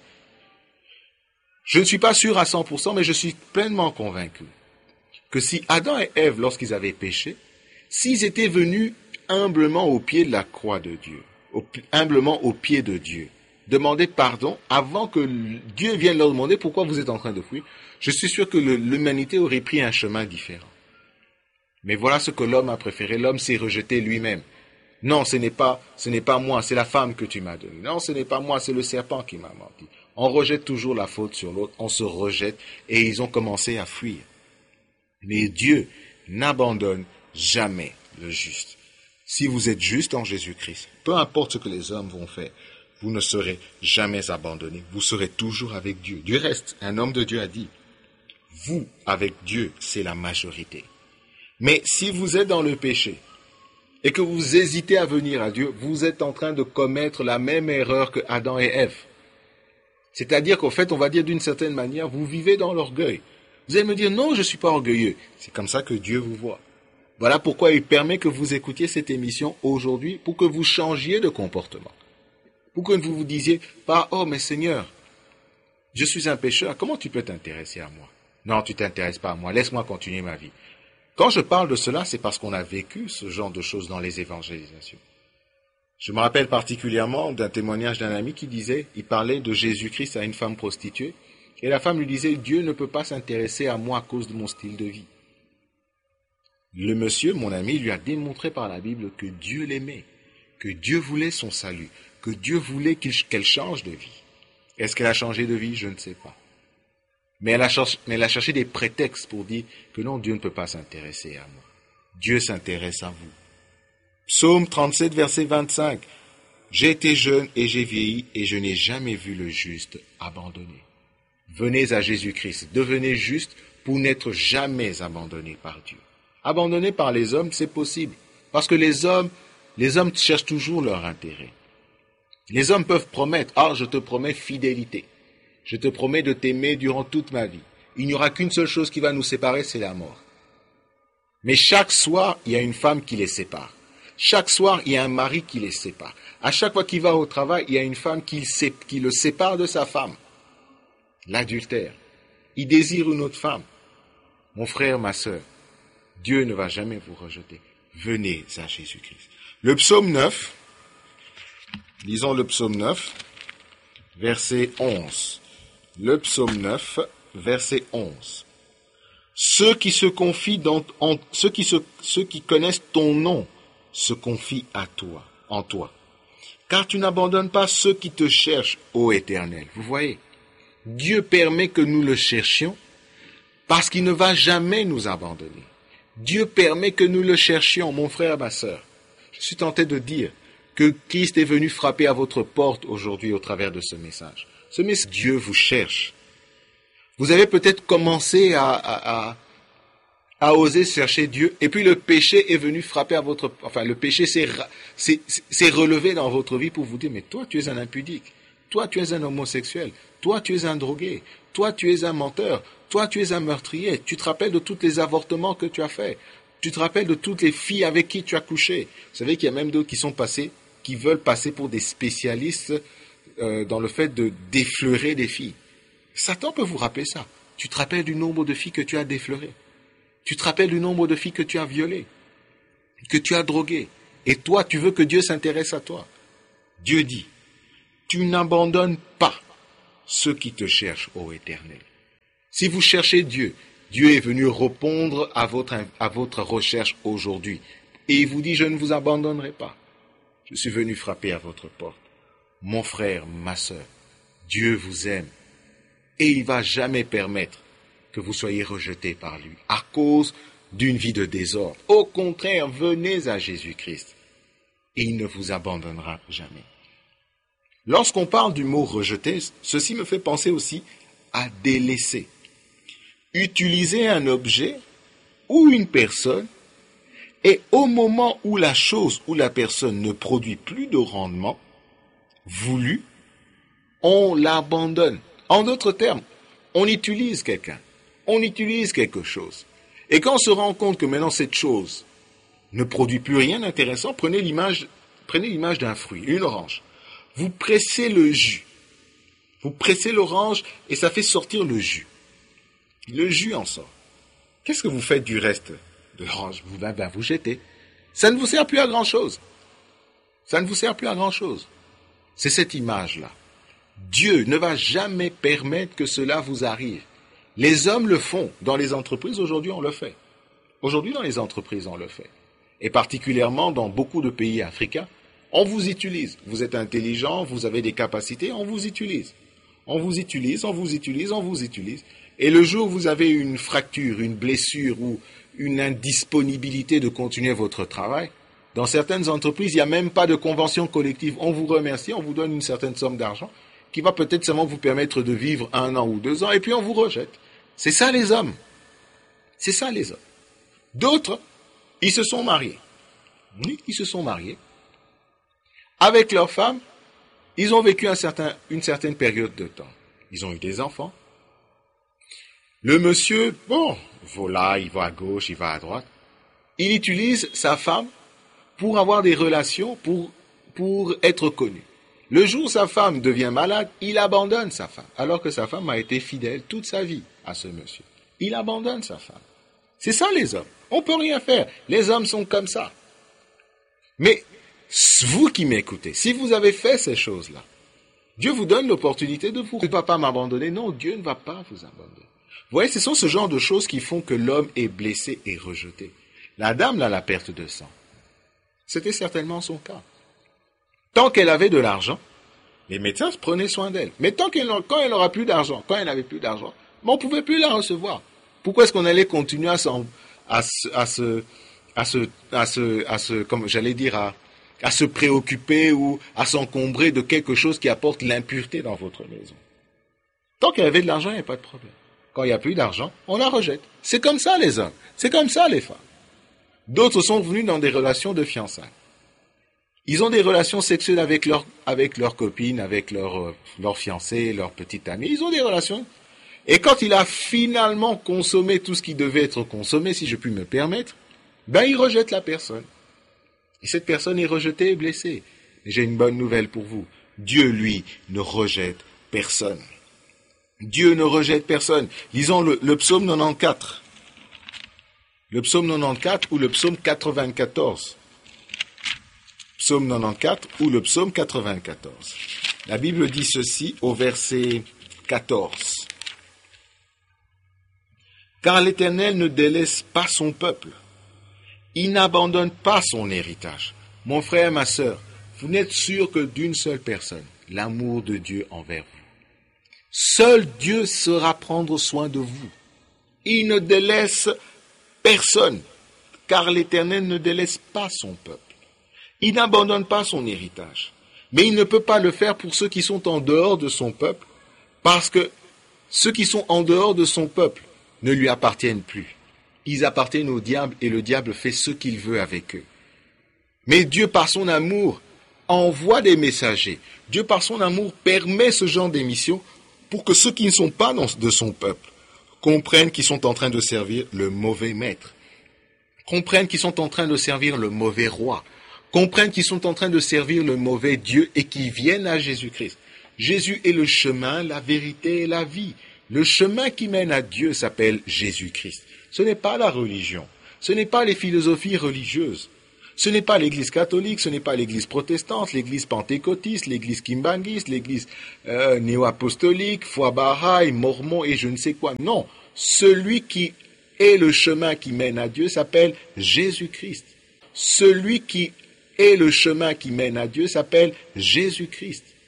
Je ne suis pas sûr à 100%, mais je suis pleinement convaincu que si Adam et Ève, lorsqu'ils avaient péché, s'ils étaient venus humblement au pied de la croix de Dieu, humblement au pied de Dieu, demander pardon avant que Dieu vienne leur demander pourquoi vous êtes en train de fuir, je suis sûr que l'humanité aurait pris un chemin différent. Mais voilà ce que l'homme a préféré. L'homme s'est rejeté lui-même. Non, ce n'est pas moi, c'est la femme que tu m'as donnée. Non, ce n'est pas moi, c'est le serpent qui m'a menti. On rejette toujours la faute sur l'autre, on se rejette et ils ont commencé à fuir. Mais Dieu n'abandonne jamais le juste. Si vous êtes juste en Jésus-Christ, peu importe ce que les hommes vont faire, vous ne serez jamais abandonnés. Vous serez toujours avec Dieu. Du reste, un homme de Dieu a dit, vous, avec Dieu, c'est la majorité. Mais si vous êtes dans le péché et que vous hésitez à venir à Dieu, vous êtes en train de commettre la même erreur que Adam et Ève. C'est-à-dire qu'en fait, on va dire d'une certaine manière, vous vivez dans l'orgueil. Vous allez me dire, non, je ne suis pas orgueilleux. C'est comme ça que Dieu vous voit. Voilà pourquoi il permet que vous écoutiez cette émission aujourd'hui, pour que vous changiez de comportement. Pour que vous vous disiez, pas, oh, mais Seigneur, je suis un pécheur, comment tu peux t'intéresser à moi? Non, tu t'intéresses pas à moi, laisse-moi continuer ma vie. Quand je parle de cela, c'est parce qu'on a vécu ce genre de choses dans les évangélisations. Je me rappelle particulièrement d'un témoignage d'un ami qui disait, il parlait de Jésus-Christ à une femme prostituée, et la femme lui disait, Dieu ne peut pas s'intéresser à moi à cause de mon style de vie. Le monsieur, mon ami, lui a démontré par la Bible que Dieu l'aimait, que Dieu voulait son salut, que Dieu voulait qu'elle change de vie. Est-ce qu'elle a changé de vie? Je ne sais pas. Mais elle a cherché des prétextes pour dire que non, Dieu ne peut pas s'intéresser à moi. Dieu s'intéresse à vous. Psaume 37, verset 25. J'ai été jeune et j'ai vieilli et je n'ai jamais vu le juste abandonné. Venez à Jésus-Christ, devenez juste pour n'être jamais abandonné par Dieu. Abandonné par les hommes, c'est possible. Parce que les hommes cherchent toujours leur intérêt. Les hommes peuvent promettre, je te promets fidélité. Je te promets de t'aimer durant toute ma vie. Il n'y aura qu'une seule chose qui va nous séparer, c'est la mort. Mais chaque soir, il y a une femme qui les sépare. Chaque soir, il y a un mari qui les sépare. À chaque fois qu'il va au travail, il y a une femme qui le sépare de sa femme. L'adultère. Il désire une autre femme. Mon frère, ma sœur, Dieu ne va jamais vous rejeter. Venez à Jésus-Christ. Le psaume 9, lisons le psaume 9, verset 11. Le psaume 9, verset 11. Ceux qui se confient ceux qui connaissent ton nom se confient à toi, en toi. Car tu n'abandonnes pas ceux qui te cherchent, ô Éternel. Vous voyez, Dieu permet que nous le cherchions parce qu'il ne va jamais nous abandonner. Dieu permet que nous le cherchions, mon frère, ma sœur. Je suis tenté de dire que Christ est venu frapper à votre porte aujourd'hui au travers de ce message. Ce message, Dieu vous cherche. Vous avez peut-être commencé à oser chercher Dieu, et puis le péché est venu frapper à votre... Enfin, le péché s'est relevé dans votre vie pour vous dire, mais toi, tu es un impudique. Toi, tu es un homosexuel. Toi, tu es un drogué. Toi, tu es un menteur. Toi, tu es un meurtrier. Tu te rappelles de tous les avortements que tu as faits. Tu te rappelles de toutes les filles avec qui tu as couché. Vous savez qu'il y a même d'autres qui veulent passer pour des spécialistes dans le fait de défleurer des filles. Satan peut vous rappeler ça. Tu te rappelles du nombre de filles que tu as défleurées. Tu te rappelles du nombre de filles que tu as violées. que tu as drogué. Et toi, tu veux que Dieu s'intéresse à toi. Dieu dit, tu n'abandonnes pas ceux qui te cherchent, ô Éternel. Si vous cherchez Dieu, Dieu est venu répondre à votre recherche aujourd'hui. Et il vous dit, je ne vous abandonnerai pas. Je suis venu frapper à votre porte. Mon frère, ma sœur, Dieu vous aime. Et il ne va jamais permettre que vous soyez rejetés par lui à cause d'une vie de désordre. Au contraire, venez à Jésus-Christ et il ne vous abandonnera jamais. Lorsqu'on parle du mot rejeter, ceci me fait penser aussi à délaisser. Utiliser un objet ou une personne et au moment où la chose ou la personne ne produit plus de rendement voulu, on l'abandonne. En d'autres termes, on utilise quelqu'un, on utilise quelque chose. Et quand on se rend compte que maintenant cette chose ne produit plus rien d'intéressant, prenez l'image d'un fruit, une orange. Vous pressez le jus. Vous pressez l'orange et ça fait sortir le jus. Le jus en sort. Qu'est-ce que vous faites du reste de l'orange? Vous jetez. Ça ne vous sert plus à grand-chose. Ça ne vous sert plus à grand-chose. C'est cette image-là. Dieu ne va jamais permettre que cela vous arrive. Les hommes le font. Dans les entreprises, aujourd'hui, on le fait. Aujourd'hui, dans les entreprises, on le fait. Et particulièrement dans beaucoup de pays africains, on vous utilise. Vous êtes intelligent, vous avez des capacités, on vous utilise. On vous utilise, on vous utilise, on vous utilise. Et le jour où vous avez une fracture, une blessure ou une indisponibilité de continuer votre travail, dans certaines entreprises, il n'y a même pas de convention collective. On vous remercie, on vous donne une certaine somme d'argent qui va peut-être seulement vous permettre de vivre 1 an ou 2 ans, et puis on vous rejette. C'est ça les hommes. C'est ça les hommes. D'autres, ils se sont mariés. Oui, ils se sont mariés. Avec leurs femmes, ils ont vécu une certaine période de temps. Ils ont eu des enfants. Le monsieur, voilà, il va à gauche, il va à droite. Il utilise sa femme pour avoir des relations, pour être connu. Le jour où sa femme devient malade, il abandonne sa femme, alors que sa femme a été fidèle toute sa vie à ce monsieur. Il abandonne sa femme. C'est ça les hommes. On ne peut rien faire. Les hommes sont comme ça. Mais vous qui m'écoutez, si vous avez fait ces choses-là, Dieu vous donne l'opportunité de vous. Dieu ne va pas m'abandonner. Non, Dieu ne va pas vous abandonner. Vous voyez, ce sont ce genre de choses qui font que l'homme est blessé et rejeté. La dame, là, la perte de sang, c'était certainement son cas. Tant qu'elle avait de l'argent, les médecins prenaient soin d'elle. Mais quand elle n'aura plus d'argent, quand elle n'avait plus d'argent, on ne pouvait plus la recevoir. Pourquoi est-ce qu'on allait continuer à se préoccuper ou à s'encombrer de quelque chose qui apporte l'impureté dans votre maison? Tant qu'il y avait de l'argent, il n'y a pas de problème. Quand il n'y a plus d'argent, on la rejette. C'est comme ça les hommes, c'est comme ça les femmes. D'autres sont venus dans des relations de fiançailles. Ils ont des relations sexuelles avec leurs copines, avec leurs fiancés, leurs petites amies. Ils ont des relations. Et quand il a finalement consommé tout ce qui devait être consommé, si je puis me permettre, il rejette la personne. Et cette personne est rejetée et blessée. Et j'ai une bonne nouvelle pour vous. Dieu, lui, ne rejette personne. Dieu ne rejette personne. Lisons le psaume 94. Le psaume 94 ou le psaume 94. Psaume 94 ou le psaume 94. La Bible dit ceci au verset 14. Car l'Éternel ne délaisse pas son peuple. Il n'abandonne pas son héritage. Mon frère, ma sœur, vous n'êtes sûr que d'une seule personne, l'amour de Dieu envers vous. Seul Dieu saura prendre soin de vous. Il ne délaisse personne, car l'Éternel ne délaisse pas son peuple. Il n'abandonne pas son héritage. Mais il ne peut pas le faire pour ceux qui sont en dehors de son peuple, parce que ceux qui sont en dehors de son peuple ne lui appartiennent plus. Ils appartiennent au diable et le diable fait ce qu'il veut avec eux. Mais Dieu, par son amour, envoie des messagers. Dieu, par son amour, permet ce genre d'émission pour que ceux qui ne sont pas de son peuple comprennent qu'ils sont en train de servir le mauvais maître, comprennent qu'ils sont en train de servir le mauvais roi, comprennent qu'ils sont en train de servir le mauvais Dieu et qu'ils viennent à Jésus-Christ. Jésus est le chemin, la vérité et la vie. Le chemin qui mène à Dieu s'appelle Jésus-Christ. Ce n'est pas la religion, ce n'est pas les philosophies religieuses. Ce n'est pas l'église catholique, ce n'est pas l'église protestante, l'église pentecôtiste, l'église kimbanguiste, l'église néo-apostolique, foi Baha'i, mormon et je ne sais quoi. Non, celui qui est le chemin qui mène à Dieu s'appelle Jésus-Christ. Celui qui est le chemin qui mène à Dieu s'appelle Jésus-Christ.